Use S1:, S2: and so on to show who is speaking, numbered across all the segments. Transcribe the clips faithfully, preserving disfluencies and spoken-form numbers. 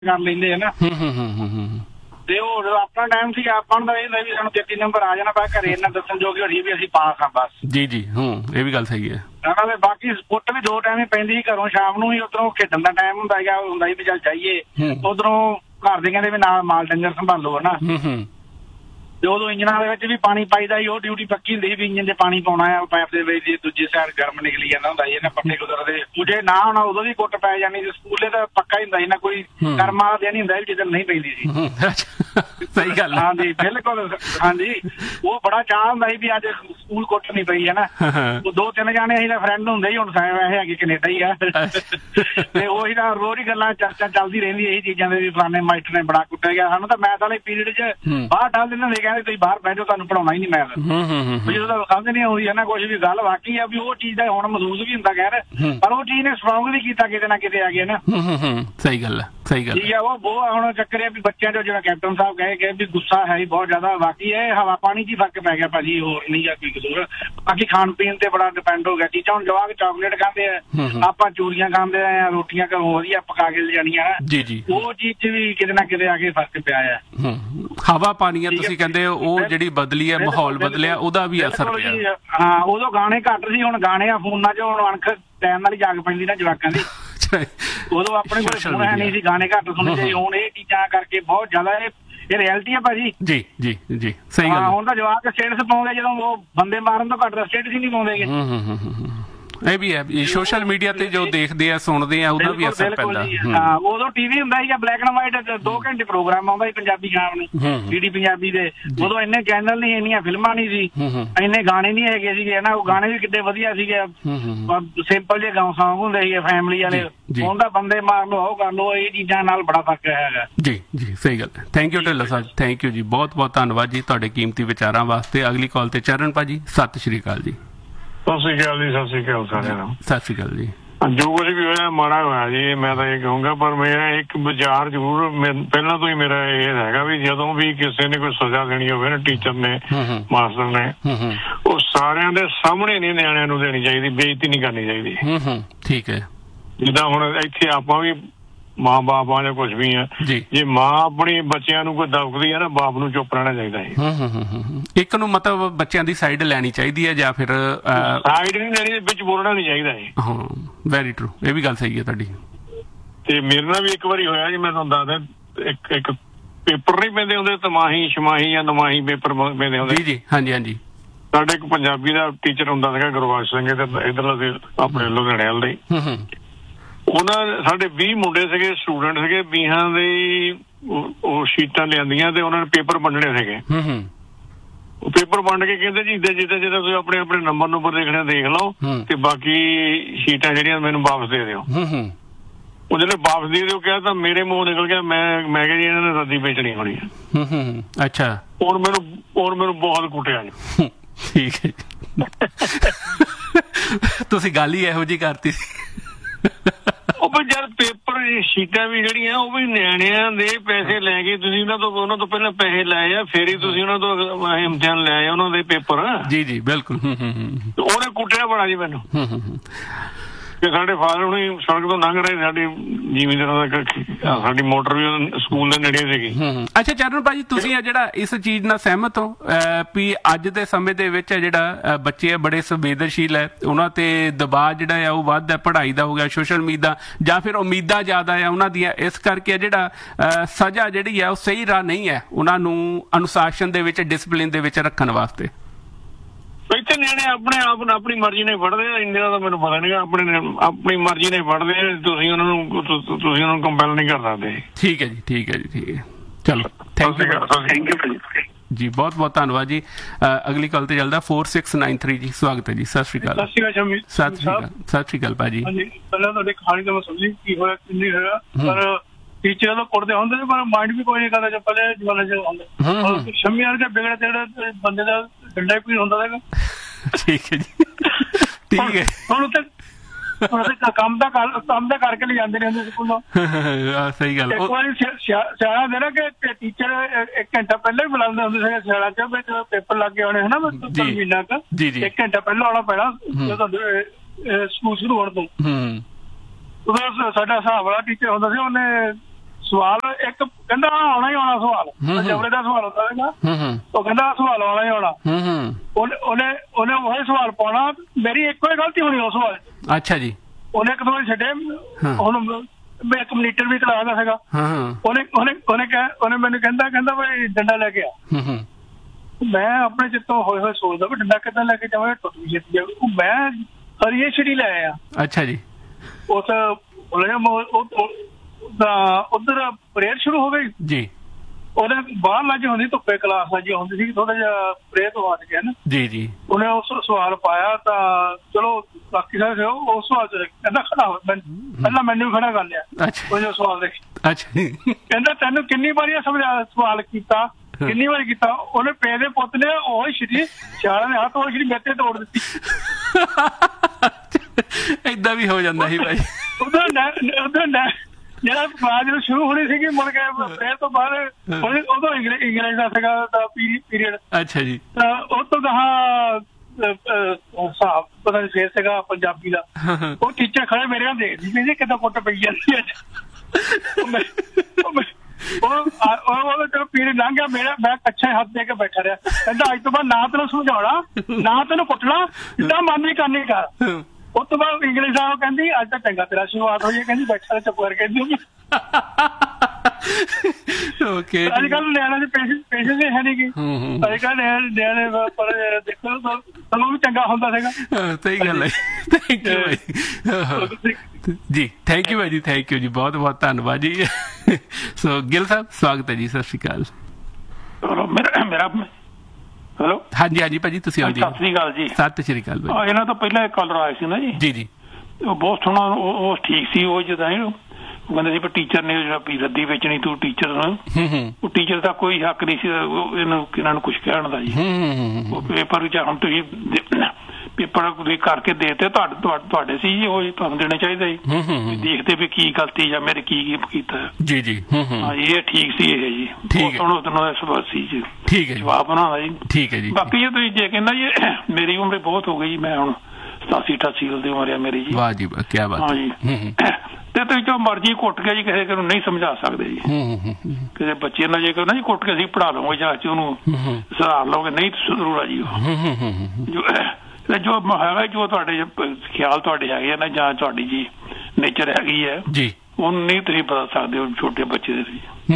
S1: ਕਰ ਲੈਂਦੇ ਹਨਾ। ਤੇ ਉਹ ਜਦੋਂ ਆਪਣਾ ਟਾਈਮ ਸੀ ਆਪਾਂ ਨੂੰ ਤਾਂ ਇਹ ਹੁੰਦਾ ਵੀ ਸਾਨੂੰ ਤੇਤੀ ਨੰਬਰ ਆ ਜਾਣਾ, ਬਸ ਘਰੇ ਇੰਨਾ ਦੱਸਣ ਜੋਗੀ ਹੋਣੀ ਵੀ ਅਸੀਂ ਪਾਸ ਆ ਬਸ। ਜੀ ਜੀ ਹੂੰ ਇਹ ਵੀ ਗੱਲ ਸਹੀ ਹੈ। ਤੇ ਬਾਕੀ ਸਪੋਰਟ ਵੀ ਦੋ ਟਾਈਮ ਹੀ ਪੈਂਦੀ ਸੀ ਘਰੋਂ, ਸ਼ਾਮ ਨੂੰ ਹੀ ਉੱਧਰੋਂ ਖੇਡਣ ਦਾ ਟਾਈਮ ਹੁੰਦਾ ਸੀਗਾ, ਹੁੰਦਾ ਸੀ ਵੀ ਚੱਲ ਜਾਈਏ, ਉੱਧਰੋਂ ਘਰ ਦੇ ਕਹਿੰਦੇ ਵੀ ਨਾਲ ਮਾਲ ਡੰਗਰ ਸੰਭਾਲੋ ਹਨਾ। ਤੇ ਉਦੋਂ ਇੰਜਨਾਂ ਦੇ ਵਿੱਚ ਵੀ ਪਾਣੀ ਪਾਈਦਾ ਸੀ, ਉਹ ਡਿਊਟੀ ਪੱਕੀ ਹੁੰਦੀ ਸੀ ਵੀ ਇੰਜਨ 'ਚ ਪਾਣੀ ਪਾਉਣਾ ਆ ਪਾਈਪ ਦੇ ਵਿੱਚ, ਦੂਜੀ ਸਾਈਡ ਗਰਮ ਨਿਕਲੀ ਜਾਂਦਾ ਹੁੰਦਾ ਸੀ, ਇਹਨਾਂ ਪੱਟੇ ਕੁਦਰਦੇ ਦੂਜੇ ਨਾ ਹੋਣਾ ਉਦੋਂ ਵੀ ਕੁੱਟ ਪੈ ਜਾਣੀ। ਸਕੂਲੇ ਤਾਂ ਪੱਕਾ ਹੀ ਹੁੰਦਾ ਸੀ ਨਾ, ਕੋਈ ਕਰਮ ਵਾਲਾ ਦਿਨ ਹੀ ਹੁੰਦਾ ਸੀ ਜਿੱਦਣ ਨਹੀਂ ਪੈਂਦੀ ਸੀ। ਸਹੀ ਗੱਲ ਹਾਂਜੀ ਬਿਲਕੁਲ ਹਾਂਜੀ। ਉਹ ਬੜਾ ਚਾਅ ਹੁੰਦਾ ਸੀ ਵੀ ਅੱਜ ਸਕੂਲ ਕੁੱਟ ਨਹੀਂ ਪਈ ਹੈ ਨਾ। ਉਹ ਦੋ ਤਿੰਨ ਜਾਣੇ ਅਸੀਂ ਤਾਂ ਫਰੈਂਡ ਹੁੰਦੇ ਸੀ, ਹੁਣ ਵੈਸੇ ਹੈਗੇ ਕੈਨੇਡਾ ਹੀ ਆ। ਤੇ ਉਹੀ ਤਾਂ ਰੋਜ਼ ਹੀ ਗੱਲਾਂ ਚਰਚਾ ਚੱਲਦੀ ਰਹਿੰਦੀ ਇਹੀ ਚੀਜ਼ਾਂ ਦੇ ਵੀ ਫਲਾਣੇ ਮਾਸਟਰ ਨੇ ਬੜਾ ਕੁੱਟਿਆ ਗਿਆ। ਸਾਨੂੰ ਤਾਂ ਮੈਥ ਵਾਲੇ ਪੀਰੀਅਡ 'ਚ ਬਾਹਰ ਡਾਲ ਦਿੰਦੇ ਹੁੰਦੇ, ਕਹਿੰਦੇ ਤੁਸੀਂ ਬਾਹਰ ਬਹਿ ਜਾਓ ਤੁਹਾਨੂੰ ਪੜ੍ਹਾਉਣਾ ਹੀ ਨਹੀਂ ਮੈਥ। ਜਦੋਂ ਤਾਂ ਸਮਝ ਨਹੀਂ ਆਉਂਦੀ ਹੈ ਨਾ ਕੁਛ ਵੀ, ਗੱਲ ਵਾਕਈ ਆ ਵੀ ਉਹ ਚੀਜ਼ ਦਾ ਹੁਣ ਮਹਿਸੂਸ ਵੀ ਹੁੰਦਾ ਖੈਰ, ਪਰ ਉਹ ਚੀਜ਼ ਨੇ ਸਟਰੋਂਗ ਵੀ ਕੀਤਾ ਕਿਤੇ ਨਾ ਕਿਤੇ ਆ ਗਿਆ ਨਾ। ਸਹੀ ਗੱਲ ਹੈ ਸਹੀ ਗੱਲ ਠੀਕ ਆ। ਉਹ ਬਹੁਤ ਹੁਣ ਚੱਕਰ ਹੈ ਵੀ ਬੱਚਿਆਂ ਚੋਂ ਜਿਹੜਾ ਕੈਪਟਨ ਸਾਹਿਬ ਕਹੇ ਗਏ ਵੀ ਗੁੱਸਾ ਹੈ ਹੀ ਬਹੁਤ ਜ਼ਿਆਦਾ, ਬਾਕੀ ਇਹ ਹਵਾ ਪਾਣੀ 'ਚ ਹੀ ਫਰਕ ਪੈ ਗਿਆ ਭਾਜੀ, ਹੋਰ ਨਹੀਂ ਆ ਕੋਈ ਕਸੂਰ। ਬਾਕੀ ਖਾਣ ਪੀਣ ਤੇ ਬੜਾ ਡਿਪੈਂਡ ਹੋ ਗਿਆ ਚੀਜ਼ਾਂ। ਹੁਣ ਜਵਾਕ ਚਾਕਲੇਟ ਖਾਂਦੇ ਆ, ਆਪਾਂ ਚੂਰੀਆਂ ਖਾਂਦੇ ਆ, ਰੋਟੀਆਂ ਘਰੋਂ ਵਧੀਆ ਪਕਾ ਕੇ ਲਿਜਾਣੀਆਂ, ਉਹ ਚੀਜ਼ 'ਚ ਵੀ ਕਿਤੇ ਨਾ ਕਿਤੇ ਆ ਕੇ ਫਰਕ ਪਿਆ ਆ। ਹਵਾ ਪਾਣੀ ਤੁਸੀਂ ਕਹਿੰਦੇ ਉਹ ਜਿਹੜੀ ਬਦਲੀ ਹੈ, ਮਾਹੌਲ ਬਦਲਿਆ, ਉਹਦਾ ਵੀ ਅਸਰ ਪਿਆ। ਹਾਂ ਉਦੋਂ ਗਾਣੇ ਘੱਟ ਸੀ, ਹੁਣ ਗਾਣੇ ਆ ਫੋਨਾਂ 'ਚ, ਹੁਣ ਅਣਖ ਟਾਈਮ ਨਾਲ ਹੀ ਜਾਗ ਪੈਂਦੀ ਨਾ ਜਵਾਕਾਂ ਦੀ। ਉਦੋਂ ਆਪਣੇ ਕੋਲ ਫੋਨ ਹੈ ਨਹੀਂ ਸੀ, ਗਾਣੇ ਘੱਟ ਸੁਣਦੇ ਸੀ। ਹੁਣ ਇਹ ਚੀਜ਼ਾਂ ਕਰਕੇ ਬਹੁਤ ਜ਼ਿਆਦਾ ਇਹ ਇਹ ਰਿਐਲਿਟੀ ਆ ਭਾਜੀ। ਜੀ ਜੀ ਜੀ ਸਹੀ ਗੱਲ। ਹੁਣ ਤਾਂ ਜਵਾਕ ਸਟੇਟਸ ਪਾਉਂਦੇ, ਜਦੋਂ ਉਹ ਬੰਦੇ ਮਾਰਨ ਤੋਂ ਘੱਟ ਸਟੇਟਸ ਹੀ ਨਹੀਂ ਪਾਉਂਦੇ। ਇਹ ਵੀ ਹੈ ਸੋਸ਼ਲ ਮੀਡੀਆ ਤੇ ਜੋ ਦੇਖਦੇ ਆ ਸੁਣਦੇ ਆ ਉਹਦਾ ਵੀ ਅਸਰ ਪੈਂਦਾ। ਹਾਂ ਉਦੋਂ ਟੀਵੀ ਹੁੰਦਾ ਸੀਗਾ ਬਲੈਕ ਐਂਡ ਵਾਈਟ, ਦੋ ਘੰਟੇ ਪ੍ਰੋਗਰਾਮ ਆਉਂਦਾ ਸੀ ਪੰਜਾਬੀ ਸ਼ਾਮ ਨੂੰ ਡੀ ਡੀ ਪੰਜਾਬੀ ਦੇ। ਉਦੋਂ ਇੰਨੇ ਚੈਨਲ ਨਹੀਂ, ਇੰਨੀਆਂ ਫਿਲਮਾਂ ਨਹੀਂ ਸੀ, ਇੰਨੇ ਗਾਣੇ ਨਹੀਂ ਹੈਗੇ ਸੀਗੇ ਨਾ। ਉਹ ਗਾਣੇ ਵੀ ਕਿੱਡੇ ਵਧੀਆ ਸੀਗੇ, ਸਿੰਪਲ ਜਿਹੇ ਗਾਉਂ ਸੌਂਗ ਹੁੰਦੇ ਸੀਗੇ ਫੈਮਿਲੀ ਵਾਲੇ। ਹੁਣ ਤਾਂ ਬੰਦੇ ਮਾਰ ਲਓ, ਉਹ ਕਰ ਲਓ, ਇਹ ਚੀਜ਼ਾਂ ਨਾਲ ਬੜਾ ਫਰਕ ਹੈਗਾ। ਜੀ ਜੀ ਸਹੀ ਗੱਲ ਹੈ। Thank you Dhillon Sahib, thank you ਜੀ, ਬਹੁਤ ਬਹੁਤ ਧੰਨਵਾਦ ਜੀ ਤੁਹਾਡੇ ਕੀਮਤੀ ਵਿਚਾਰਾਂ ਵਾਸਤੇ। ਅਗਲੀ ਕਾਲ ਤੇ ਚਰਨ ਭਾਜੀ, ਸਤਿ ਸ਼੍ਰੀ ਅਕਾਲ ਜੀ। ਸਤਿ ਸ਼੍ਰੀ ਅਕਾਲ ਜੀ। ਸਤਿ ਸ਼੍ਰੀ ਅਕਾਲ ਸਾਰਿਆਂ ਨੂੰ। ਸਤਿ ਸ਼੍ਰੀ ਅਕਾਲ ਜੀ। ਜੋ ਕੁਝ ਵੀ ਹੋਇਆ ਮਾੜਾ ਹੋਇਆ ਜੀ, ਮੈਂ ਤਾਂ ਇਹ ਕਹੂੰਗਾ, ਪਰ ਮੇਰਾ ਇੱਕ ਵਿਚਾਰ ਜ਼ਰੂਰ ਪਹਿਲਾਂ ਤੋਂ ਹੀ ਮੇਰਾ ਇਹ ਹੈਗਾ ਵੀ ਜਦੋਂ ਵੀ ਕਿਸੇ ਨੇ ਕੋਈ ਸਜ਼ਾ ਦੇਣੀ ਹੋਵੇ ਨਾ, ਟੀਚਰ ਨੇ ਮਾਸਟਰ ਨੇ, ਉਹ ਸਾਰਿਆਂ ਦੇ ਸਾਹਮਣੇ ਨਹੀਂ ਨਿਆਣਿਆਂ ਨੂੰ ਦੇਣੀ ਚਾਹੀਦੀ, ਬੇਇੱਜ਼ਤੀ ਨਹੀਂ ਕਰਨੀ ਚਾਹੀਦੀ। ਠੀਕ ਹੈ। ਜਿੱਦਾਂ ਹੁਣ ਇੱਥੇ ਆਪਾਂ ਵੀ ਮਾਂ ਬਾਪ ਆ ਜਾਂ ਕੁਛ ਵੀ ਆ, ਜੇ ਮਾਂ ਆਪਣੀ ਬੱਚਿਆਂ ਨੂੰ ਕੋਈ ਦਬਕਦੀ ਆ ਨਾ, ਬਾਪ ਨੂੰ ਚੁੱਪ ਰਹਿਣਾ ਚਾਹੀਦਾ ਹੈ। ਇੱਕ ਨੂੰ ਮਤਲਬ ਬੱਚਿਆਂ ਦੀ ਸਾਈਡ ਲੈਣੀ ਚਾਹੀਦੀ ਹੈ, ਜਾਂ ਫਿਰ ਸਾਈਡ ਨਹੀਂ ਲੈਣੀ, ਵਿੱਚ ਬੋਲਣਾ ਨਹੀਂ ਚਾਹੀਦਾ ਹੈ। ਹਾਂ ਵੈਰੀ ਟਰੂ, ਇਹ ਵੀ ਗੱਲ ਸਹੀ ਹੈ ਤੁਹਾਡੀ। ਤੇ ਮੇਰੇ ਨਾਲ ਵੀ ਇੱਕ ਵਾਰੀ ਹੋਇਆ ਜੀ, ਮੈਂ ਤੁਹਾਨੂੰ ਦੱਸਦਾ, ਇੱਕ ਇੱਕ ਪੇਪਰ ਨਹੀਂ ਪੈਂਦੇ ਹੁੰਦੇ, ਤਮਾਹੀ ਛਮਾਹੀ ਜਾਂ ਨਮਾਹੀ ਪੇਪਰ ਪੈਂਦੇ ਹੁੰਦੇ। ਜੀ ਜੀ ਹਾਂਜੀ ਹਾਂਜੀ। ਸਾਡੇ ਇੱਕ ਪੰਜਾਬੀ ਦਾ ਟੀਚਰ ਹੁੰਦਾ ਸੀਗਾ ਗੁਰਬਖਸ਼ ਸਿੰਘ, ਇੱਧਰ ਅਸੀਂ ਆਪਣੇ ਲੁਧਿਆਣੇ ਵਾਲ ਦੇ। ਉਹਨਾਂ ਸਾਡੇ ਵੀਹ ਮੁੰਡੇ ਸੀਗੇ, ਸਟੂਡੈਂਟ ਸੀਗੇ, ਵੀਹਾਂ ਦੇ ਉਹ ਸ਼ੀਟਾਂ ਲਿਆਂਦੀਆਂ ਤੇ ਉਹਨਾਂ ਨੇ ਪੇਪਰ ਵੰਡਣੇ ਸੀਗੇ। ਉਹ ਪੇਪਰ ਵੰਡ ਕੇ ਕਹਿੰਦੇ ਜੀ ਜਿੱਦਾਂ ਜਿੱਦਾਂ ਜਿੱਦਾਂ ਤੁਸੀਂ ਆਪਣੇ ਆਪਣੇ ਨੰਬਰ ਨੰਬਰ ਦੇਖਣੇ ਦੇਖ ਲਓ, ਤੇ ਬਾਕੀ ਸ਼ੀਟਾਂ ਜਿਹੜੀਆਂ ਮੈਨੂੰ ਵਾਪਸ ਦੇ ਦਿਓ। ਉਹ ਜਿਹੜੇ ਵਾਪਸ ਦੇ ਦਿਓ ਕਿਹਾ ਤਾਂ ਮੇਰੇ ਮੂੰਹ ਨਿਕਲ ਗਿਆ, ਮੈਂ ਮੈਂ ਕਿਹਾ ਜੀ ਇਹਨਾਂ ਨੇ ਰੱਦੀ ਵੇਚਣੀ ਹੋਣੀ ਆ। ਅੱਛਾ। ਔਰ ਮੈਨੂੰ ਔਰ ਮੈਨੂੰ ਬਹੁਤ ਕੁੱਟਿਆ ਜੀ। ਠੀਕ ਹੈ। ਤੁਸੀਂ ਗੱਲ ਹੀ ਇਹੋ ਜਿਹੀ ਕਰਤੀ ਸੀ। ਉਹ ਵੀ ਜਦ ਪੇਪਰ ਸ਼ੀਟਾਂ ਵੀ ਜਿਹੜੀਆਂ ਉਹ ਵੀ ਨਿਆਣਿਆਂ ਦੇ ਪੈਸੇ ਲੈ ਕੇ ਤੁਸੀਂ ਉਹਨਾਂ ਤੋਂ ਉਹਨਾਂ ਤੋਂ ਪਹਿਲਾਂ ਪੈਸੇ ਲਏ ਆ, ਫੇਰ ਹੀ ਤੁਸੀਂ ਉਹਨਾਂ ਤੋਂ ਇਮਤਿਹਾਨ ਲਏ ਆ ਉਹਨਾਂ ਦੇ ਪੇਪਰ। ਜੀ ਜੀ ਬਿਲਕੁਲ। ਉਹਨੇ ਕੁੱਟਿਆ ਬੜਾ ਜੀ ਮੈਨੂੰ। ਕਿ ਸਾਡੇ ਫਾਦਰ ਹੁਣੀ ਸੜਕ ਤੋਂ ਲੰਘ ਰਹੇ, ਸਾਡੀ ਜ਼ਿਮੀਂਦਾਰਾਂ ਦਾ ਸਾਡੀ ਮੋਟਰ ਵੀ ਸਕੂਲ ਦੇ ਨੇੜੇ ਸੀਗੀ। ਅੱਛਾ ਚਰਨ ਭਾਜੀ, ਤੁਸੀਂ ਜਿਹੜਾ ਇਸ ਚੀਜ਼ ਨਾਲ ਸਹਿਮਤ ਹੋ ਵੀ ਅੱਜ ਦੇ ਸਮੇਂ ਦੇ ਵਿੱਚ ਜਿਹੜਾ ਬੱਚੇ ਆ ਬੜੇ ਸੰਵੇਦਨਸ਼ੀਲ ਹੈ, ਉਹਨਾਂ ਤੇ ਦਬਾਅ ਜਿਹੜਾ ਆ ਉਹ ਵੱਧ ਹੈ, ਪੜ੍ਹਾਈ ਦਾ ਹੋ ਗਿਆ, ਸੋਸ਼ਲ ਮੀਡੀਆ, ਜਾਂ ਫਿਰ ਉਮੀਦਾਂ ਜ਼ਿਆਦਾ ਆ ਉਹਨਾਂ ਦੀਆਂ, ਇਸ ਕਰਕੇ ਜਿਹੜਾ ਸਜ਼ਾ ਜਿਹੜੀ ਆ ਉਹ ਸਹੀ ਰਾਹ ਨਹੀਂ ਹੈ ਉਹਨਾਂ ਨੂੰ ਅਨੁਸ਼ਾਸਨ ਦੇ ਵਿੱਚ, ਡਿਸਪਲਿਨ ਦੇ ਵਿੱਚ ਰੱਖਣ ਵਾਸਤੇ? ਇੱਥੇ ਨਿਆਣੇ ਆਪਣੇ ਆਪ ਨੂੰ ਆਪਣੀ ਮਰਜ਼ੀ ਨਾਲ ਪੜ੍ਹਦੇ ਆ, ਇੰਡੀਆ ਦਾ ਮੈਨੂੰ ਪਤਾ ਨਹੀਂ, ਆਪਣੇ ਆਪਣੀ ਮਰਜ਼ੀ ਨਾਲ ਪੜ੍ਹਦੇ ਆ, ਤੁਸੀਂ ਉਹਨਾਂ ਨੂੰ ਤੁਸੀਂ ਉਹਨਾਂ ਨੂੰ ਕੰਪੈਲ ਨਹੀਂ ਕਰ ਸਕਦੇ। ਠੀਕ ਹੈ ਜੀ ਠੀਕ ਹੈ ਜੀ ਠੀਕ ਹੈ। ਚਲੋ ਥੈਂਕ ਯੂ ਥੈਂਕ ਯੂ ਜੀ, ਬਹੁਤ ਬਹੁਤ ਧੰਨਵਾਦ ਜੀ। ਅਗਲੀ ਕਾਲ ਤੇ ਚੱਲਦਾ four six nine three G. ਸਵਾਗਤ ਹੈ ਜੀ। ਸਤਿ ਸ਼੍ਰੀ ਅਕਾਲ। ਸਤਿ ਸ਼੍ਰੀ ਅਕਾਲ ਸਤਿ ਸ਼੍ਰੀ ਅਕਾਲ ਸਤਿ ਸ਼੍ਰੀ ਅਕਾਲ ਭਾਜੀ। ਪਹਿਲਾਂ ਤੁਹਾਡੀ ਕਹਾਣੀ ਤਾਂ ਮੈਂ ਸਮਝੀ ਕੀ ਹੋਇਆ ਕੀ ਨਹੀਂ ਹੋਇਆ, ਪਰ ਟੀਚਰ ਤਾਂ ਕੁੱਟਦੇ ਹੁੰਦੇ ਨੇ, ਪਰ ਮਾਇੰਡ ਵੀ ਕੋਈ ਨਹੀਂ ਕਰਦਾ। ਪਹਿਲੇ ਜਮਾਨੇ ਚ ਹੁੰਦੇ ਸ਼ਮੀ ਵਾਲੇ ਬਿਗੜੇ ਤੇ ਬੰਦੇ ਦਾ ਡੰਡਾ ਵੀ ਹੁੰਦਾ ਹੈਗਾ। ਠੀਕ ਹੈ ਜੀ ਠੀਕ ਹੈ। ਹੁਣ ਉੱਥੇ ਕੰਮ ਦਾ ਕੰਮ ਦਾ ਕਰਕੇ ਲੈ ਜਾਂਦੇ ਨੇ ਹੁੰਦੇ ਸਕੂਲੋਂ। ਸਹੀ ਗੱਲ। ਇੱਕ ਵਾਰੀ ਸਿਆਣਾ ਦੇ ਨਾ ਕਿ ਟੀਚਰ ਇੱਕ ਘੰਟਾ ਪਹਿਲਾਂ ਹੀ ਬੁਲਾਉਂਦੇ ਹੁੰਦੇ ਸੀਗੇ ਸਿਆਲਾ ਚ, ਵੀ ਪੇਪਰ ਲੱਗ ਕੇ ਆਉਣੇ ਹਨਾ ਮਹੀਨਾ ਕੁ, ਇੱਕ ਘੰਟਾ ਪਹਿਲਾਂ ਆਉਣਾ ਪੈਣਾ ਤੁਹਾਡੇ ਸਕੂਲ ਸ਼ੁਰੂ ਹੋਣ ਤੋਂ। ਉਦੋਂ ਸਾਡਾ ਹਿਸਾਬ ਵਾਲਾ ਟੀਚਰ ਹੁੰਦਾ ਸੀ, ਉਹਨੇ ਸਵਾਲ ਇੱਕ ਕਹਿੰਦਾ ਆਉਣਾ ਹੀ ਆਉਣਾ ਸਵਾਲ, ਜਬਰੇ ਦਾ ਸਵਾਲ ਹੁੰਦਾ ਸੀਗਾ, ਉਹ ਕਹਿੰਦਾ ਸਵਾਲ ਆਉਣਾ ਹੀ ਆਉਣਾ, ਉਹਨੇ ਉਹਨੇ ਉਹੀ ਸਵਾਲ ਪਾਉਣਾ, ਮੇਰੀ ਇੱਕੋ ਹੀ ਗਲਤੀ ਹੋਣੀ ਉਸ ਸਵਾਲ। ਅੱਛਾ ਜੀ। ਉਹਨੇ ਇੱਕ ਦੋ ਵਾਰੀ ਛੱਡੇ, ਹੁਣ ਮੈਂ ਇੱਕ ਮੀਟਰ ਵੀ ਚਲਾਉਂਦਾ ਸੀਗਾ, ਉਹਨੇ ਉਹਨੇ ਉਹਨੇ ਉਹਨੇ ਮੈਨੂੰ ਕਹਿੰਦਾ ਕਹਿੰਦਾ ਬਈ ਡੰਡਾ ਲੈ ਕੇ ਆ। ਮੈਂ ਆਪਣੇ ਚਿੱਤੋਂ ਹੋਏ ਹੋਏ ਸੋਚਦਾ ਵੀ ਡੰਡਾ ਕਿੱਦਾਂ ਲੈ ਕੇ ਜਾਵਾਂ, ਟੁੱਟ ਵੀ ਛੇਤੀ ਜਾਵੇ। ਮੈਂ ਹਰੀਏ ਛੜੀ ਲੈ ਆਇਆ। ਅੱਛਾ ਜੀ। ਉਸ ਉਧਰ ਪ੍ਰੇਅਰ ਸ਼ੁਰੂ ਹੋ ਗਈ ਜੀ, ਉਹਨੇ ਬਾਹਰ ਲੱਗੀ ਹੁੰਦੀ ਧੁੱਪੇ ਕਲਾਸ ਲੱਗੀ ਹੁੰਦੀ ਸੀ, ਥੋੜਾ ਜਿਹਾ ਪ੍ਰੇਅਰ ਤੋਂ ਹਟ ਗਿਆ ਨਾ ਜੀ ਜੀ, ਉਹਨੇ ਉਸ ਸਵਾਲ ਪਾਇਆ ਤਾਂ ਚਲੋ ਬਾਕੀ ਸਾਰੇ ਉਸ ਸਵਾਲ ਚ ਕਹਿੰਦਾ ਖੜਾ ਹੋ, ਪਹਿਲਾਂ ਮੈਨੂੰ ਵੀ ਖੜਾ ਕਰ ਲਿਆ ਉਹ ਜੋ ਸਵਾਲ ਦੇਖ। ਅੱਛਾ ਜੀ। ਕਹਿੰਦਾ ਤੈਨੂੰ ਕਿੰਨੀ ਵਾਰੀ ਸਮਝਾ ਸਵਾਲ ਕੀਤਾ, ਕਿੰਨੀ ਵਾਰੀ ਕੀਤਾ? ਉਹਨੇ ਪੇ ਦੇ ਪੁੱਤ ਨੇ ਉਹੀ ਛਿੜੀ ਸਿਆਲਾਂ ਨੇ ਹੱਥ ਉਹ ਛਿੜੀ ਮੇਤੇ ਤੋੜ ਦਿੱਤੀ। ਏਦਾਂ ਵੀ ਹੋ ਜਾਂਦਾ ਸੀ ਭਾਈ। ਉਧਰ ਜਿਹੜਾ ਕਲਾਸ ਜਦੋਂ ਸ਼ੁਰੂ ਹੋਣੀ ਸੀਗੀ ਮੁੜ ਕੇ ਪ੍ਰੇਅਰ ਤੋਂ ਬਾਅਦ ਉਦੋਂ ਇੰਗਲਿਸ਼ ਦਾ ਸੀਗਾ ਪੀਰੀਅਡ। ਅੱਛਾ ਜੀ। ਤਾਂ ਉਹ ਤੋਂ ਗਾਹਾਂ ਹਿਸਾਬ ਪਤਾ ਨਹੀਂ ਫੇਰ ਸੀਗਾ ਪੰਜਾਬੀ ਦਾ। ਉਹ ਟੀਚਰ ਖੜੇ ਮੇਰੇ ਨਾਲ ਦੇਖਦੀ ਸੀ ਜੀ ਕਿੱਦਾਂ ਕੁੱਟ ਪਈ ਜਾਂਦੀ ਅੱਜ। ਉਹ ਚਲੋ ਪੀਰੀਅਡ ਲੰਘ ਗਿਆ ਮੇਰਾ, ਮੈਂ ਕੱਛੇ ਹੱਥ ਦੇ ਕੇ ਬੈਠਾ ਰਿਹਾ। ਕਹਿੰਦਾ ਅੱਜ ਤੋਂ ਬਾਅਦ ਨਾ ਤੈਨੂੰ ਸਮਝਾਉਣਾ ਨਾ ਤੈਨੂੰ ਕੁੱਟਣਾ, ਜਿੱਦਾਂ ਮਨ ਵੀ ਕਰਨੀ ਕਰ। ਉਸ ਤੋਂ ਬਾਅਦ ਇੰਗਲਿਸ਼ ਸਾਹਿਬ ਕਹਿੰਦੀ ਅੱਜ ਤਾਂ ਚੰਗਾ ਤੇਰਾ ਸ਼ੁਰੂਆਤ ਹੋਈ ਹੈ, ਕਹਿੰਦੀ ਬੈਠਾ ਚੁੱਪ ਕਰਕੇ। ਅੱਜ ਕੱਲ ਨਿਆਣਿਆਂ ਦੀ ਪੇਸ਼ੈਂਸ ਹੈ ਨੀ ਗੀ, ਅੱਜ ਕੱਲ ਨਿਆਣੇ ਪਰ ਦੇਖੋ ਸਗੋਂ ਵੀ ਚੰਗਾ ਹੁੰਦਾ ਸੀਗਾ। ਸਹੀ ਗੱਲ ਹੈ। ਥੈਂਕ ਯੂ ਜੀ, ਥੈਂਕ ਯੂ ਭਾਈ ਜੀ, ਥੈਂਕ ਯੂ ਜੀ, ਬਹੁਤ ਬਹੁਤ ਧੰਨਵਾਦ ਜੀ। ਸੋ ਗਿੱਲ ਸਾਹਿਬ ਸਵਾਗਤ ਹੈ ਜੀ, ਸਤਿ ਸ਼੍ਰੀ ਅਕਾਲ। ਮੇਰਾ ਹੈਲੋ, ਹਾਂਜੀ ਹਾਂਜੀ ਭਾਜੀ ਤੁਸੀਂ ਆਉਂਦੇ। ਸਤਿ ਸ੍ਰੀ ਅਕਾਲ ਜੀ। ਸਤਿ ਸ੍ਰੀ ਅਕਾਲ ਭਾਈ। ਇਹਨਾਂ ਤੋਂ ਪਹਿਲਾਂ ਇੱਕ ਕਾਲਰ ਆਇਆ ਸੀ ਨਾ ਜੀ ਜੀ ਜੀ, ਉਹ ਬਹੁਤ ਸੋਹਣਾ, ਉਹ ਠੀਕ ਸੀ। ਉਹ ਜਿੱਦਾਂ ਉਹ ਕਹਿੰਦੇ ਸੀ ਪਰ ਟੀਚਰ ਨੇ ਜਿਹੜਾ ਰੱਦੀ ਵੇਚਣੀ ਤੂੰ ਟੀਚਰ ਨੂੰ, ਉਹ ਟੀਚਰ ਦਾ ਕੋਈ ਹੱਕ ਨਹੀਂ ਸੀ ਇਹਨੂੰ ਇਹਨਾਂ ਨੂੰ ਕੁਛ ਕਹਿਣ ਦਾ ਜੀ। ਉਹ ਪੇਪਰ ਵਿੱਚ ਹੁਣ ਤੁਸੀਂ ਪੇਪਰ ਕਰਕੇ ਦੇਤੇ ਤੁਹਾਡੇ ਸੀ ਜੀ, ਉਹ ਤੁਹਾਨੂੰ ਦੇਣੇ ਚਾਹੀਦੇ ਜੀ, ਦੇਖਦੇ ਵੀ ਕੀ ਗਲਤੀ ਜਾਂ ਮੇਰੇ ਕੀ ਕੀ ਕੀਤਾ ਜੀ ਜੀ। ਹਾਂ ਜੀ ਇਹ ਠੀਕ ਸੀ ਇਹ ਜੀ, ਹੁਣ ਉਹਨੂੰ ਇਸ ਵਾਰ ਸੀ ਜੀ ਠੀਕ ਹੈ ਜਵਾਬ ਬਣਾਉਣਾ ਜੀ ਠੀਕ ਹੈ ਜੀ। ਬਾਕੀ ਜੇ ਤੁਸੀਂ ਜੇ ਕਹਿੰਦਾ ਜੀ ਮੇਰੀ ਉਮਰ ਬਹੁਤ ਹੋ ਗਈ ਜੀ, ਮੈਂ ਹੁਣ ਸਤਾਸੀ ਅਠਾਸੀ ਸਾਲ ਦੀ ਉਮਰ ਹੈ ਮੇਰੀ ਜੀ। ਵਾਹ ਜੀ ਵਾਹ, ਕੀ ਬਾਤ। ਹਾਂ ਜੀ, ਤੇ ਤੁਸੀਂ ਜੋ ਮਰਜ਼ੀ ਕੁੱਟ ਕੇ ਜੀ ਕਿਸੇ ਨੂੰ ਨਹੀਂ ਸਮਝਾ ਸਕਦੇ ਜੀ। ਕਿਸੇ ਬੱਚੇ ਨਾਲ ਜੇ ਨਾ ਜੀ ਕੁੱਟ ਕੇ ਅਸੀਂ ਪੜ੍ਹਾ ਲਵਾਂਗੇ ਜਾਂ ਉਹਨੂੰ ਸੁਧਾਰ ਲਓਗੇ, ਨਹੀਂ ਸੁਧਰੂਗਾ ਜੀ ਉਹ। ਜੋ ਹੈਗਾ ਜੋ ਤੁਹਾਡੇ ਖਿਆਲ ਤੁਹਾਡੇ ਹੈਗੇ ਆ ਨਾ, ਜਾਂ ਤੁਹਾਡੀ ਜੀ ਨੇਚਰ ਹੈਗੀ ਹੈ ਜੀ, ਉਹਨੂੰ ਨਹੀਂ ਤੁਸੀਂ ਬਦਲ ਸਕਦੇ ਹੋ ਛੋਟੇ ਬੱਚੇ ਦੇ।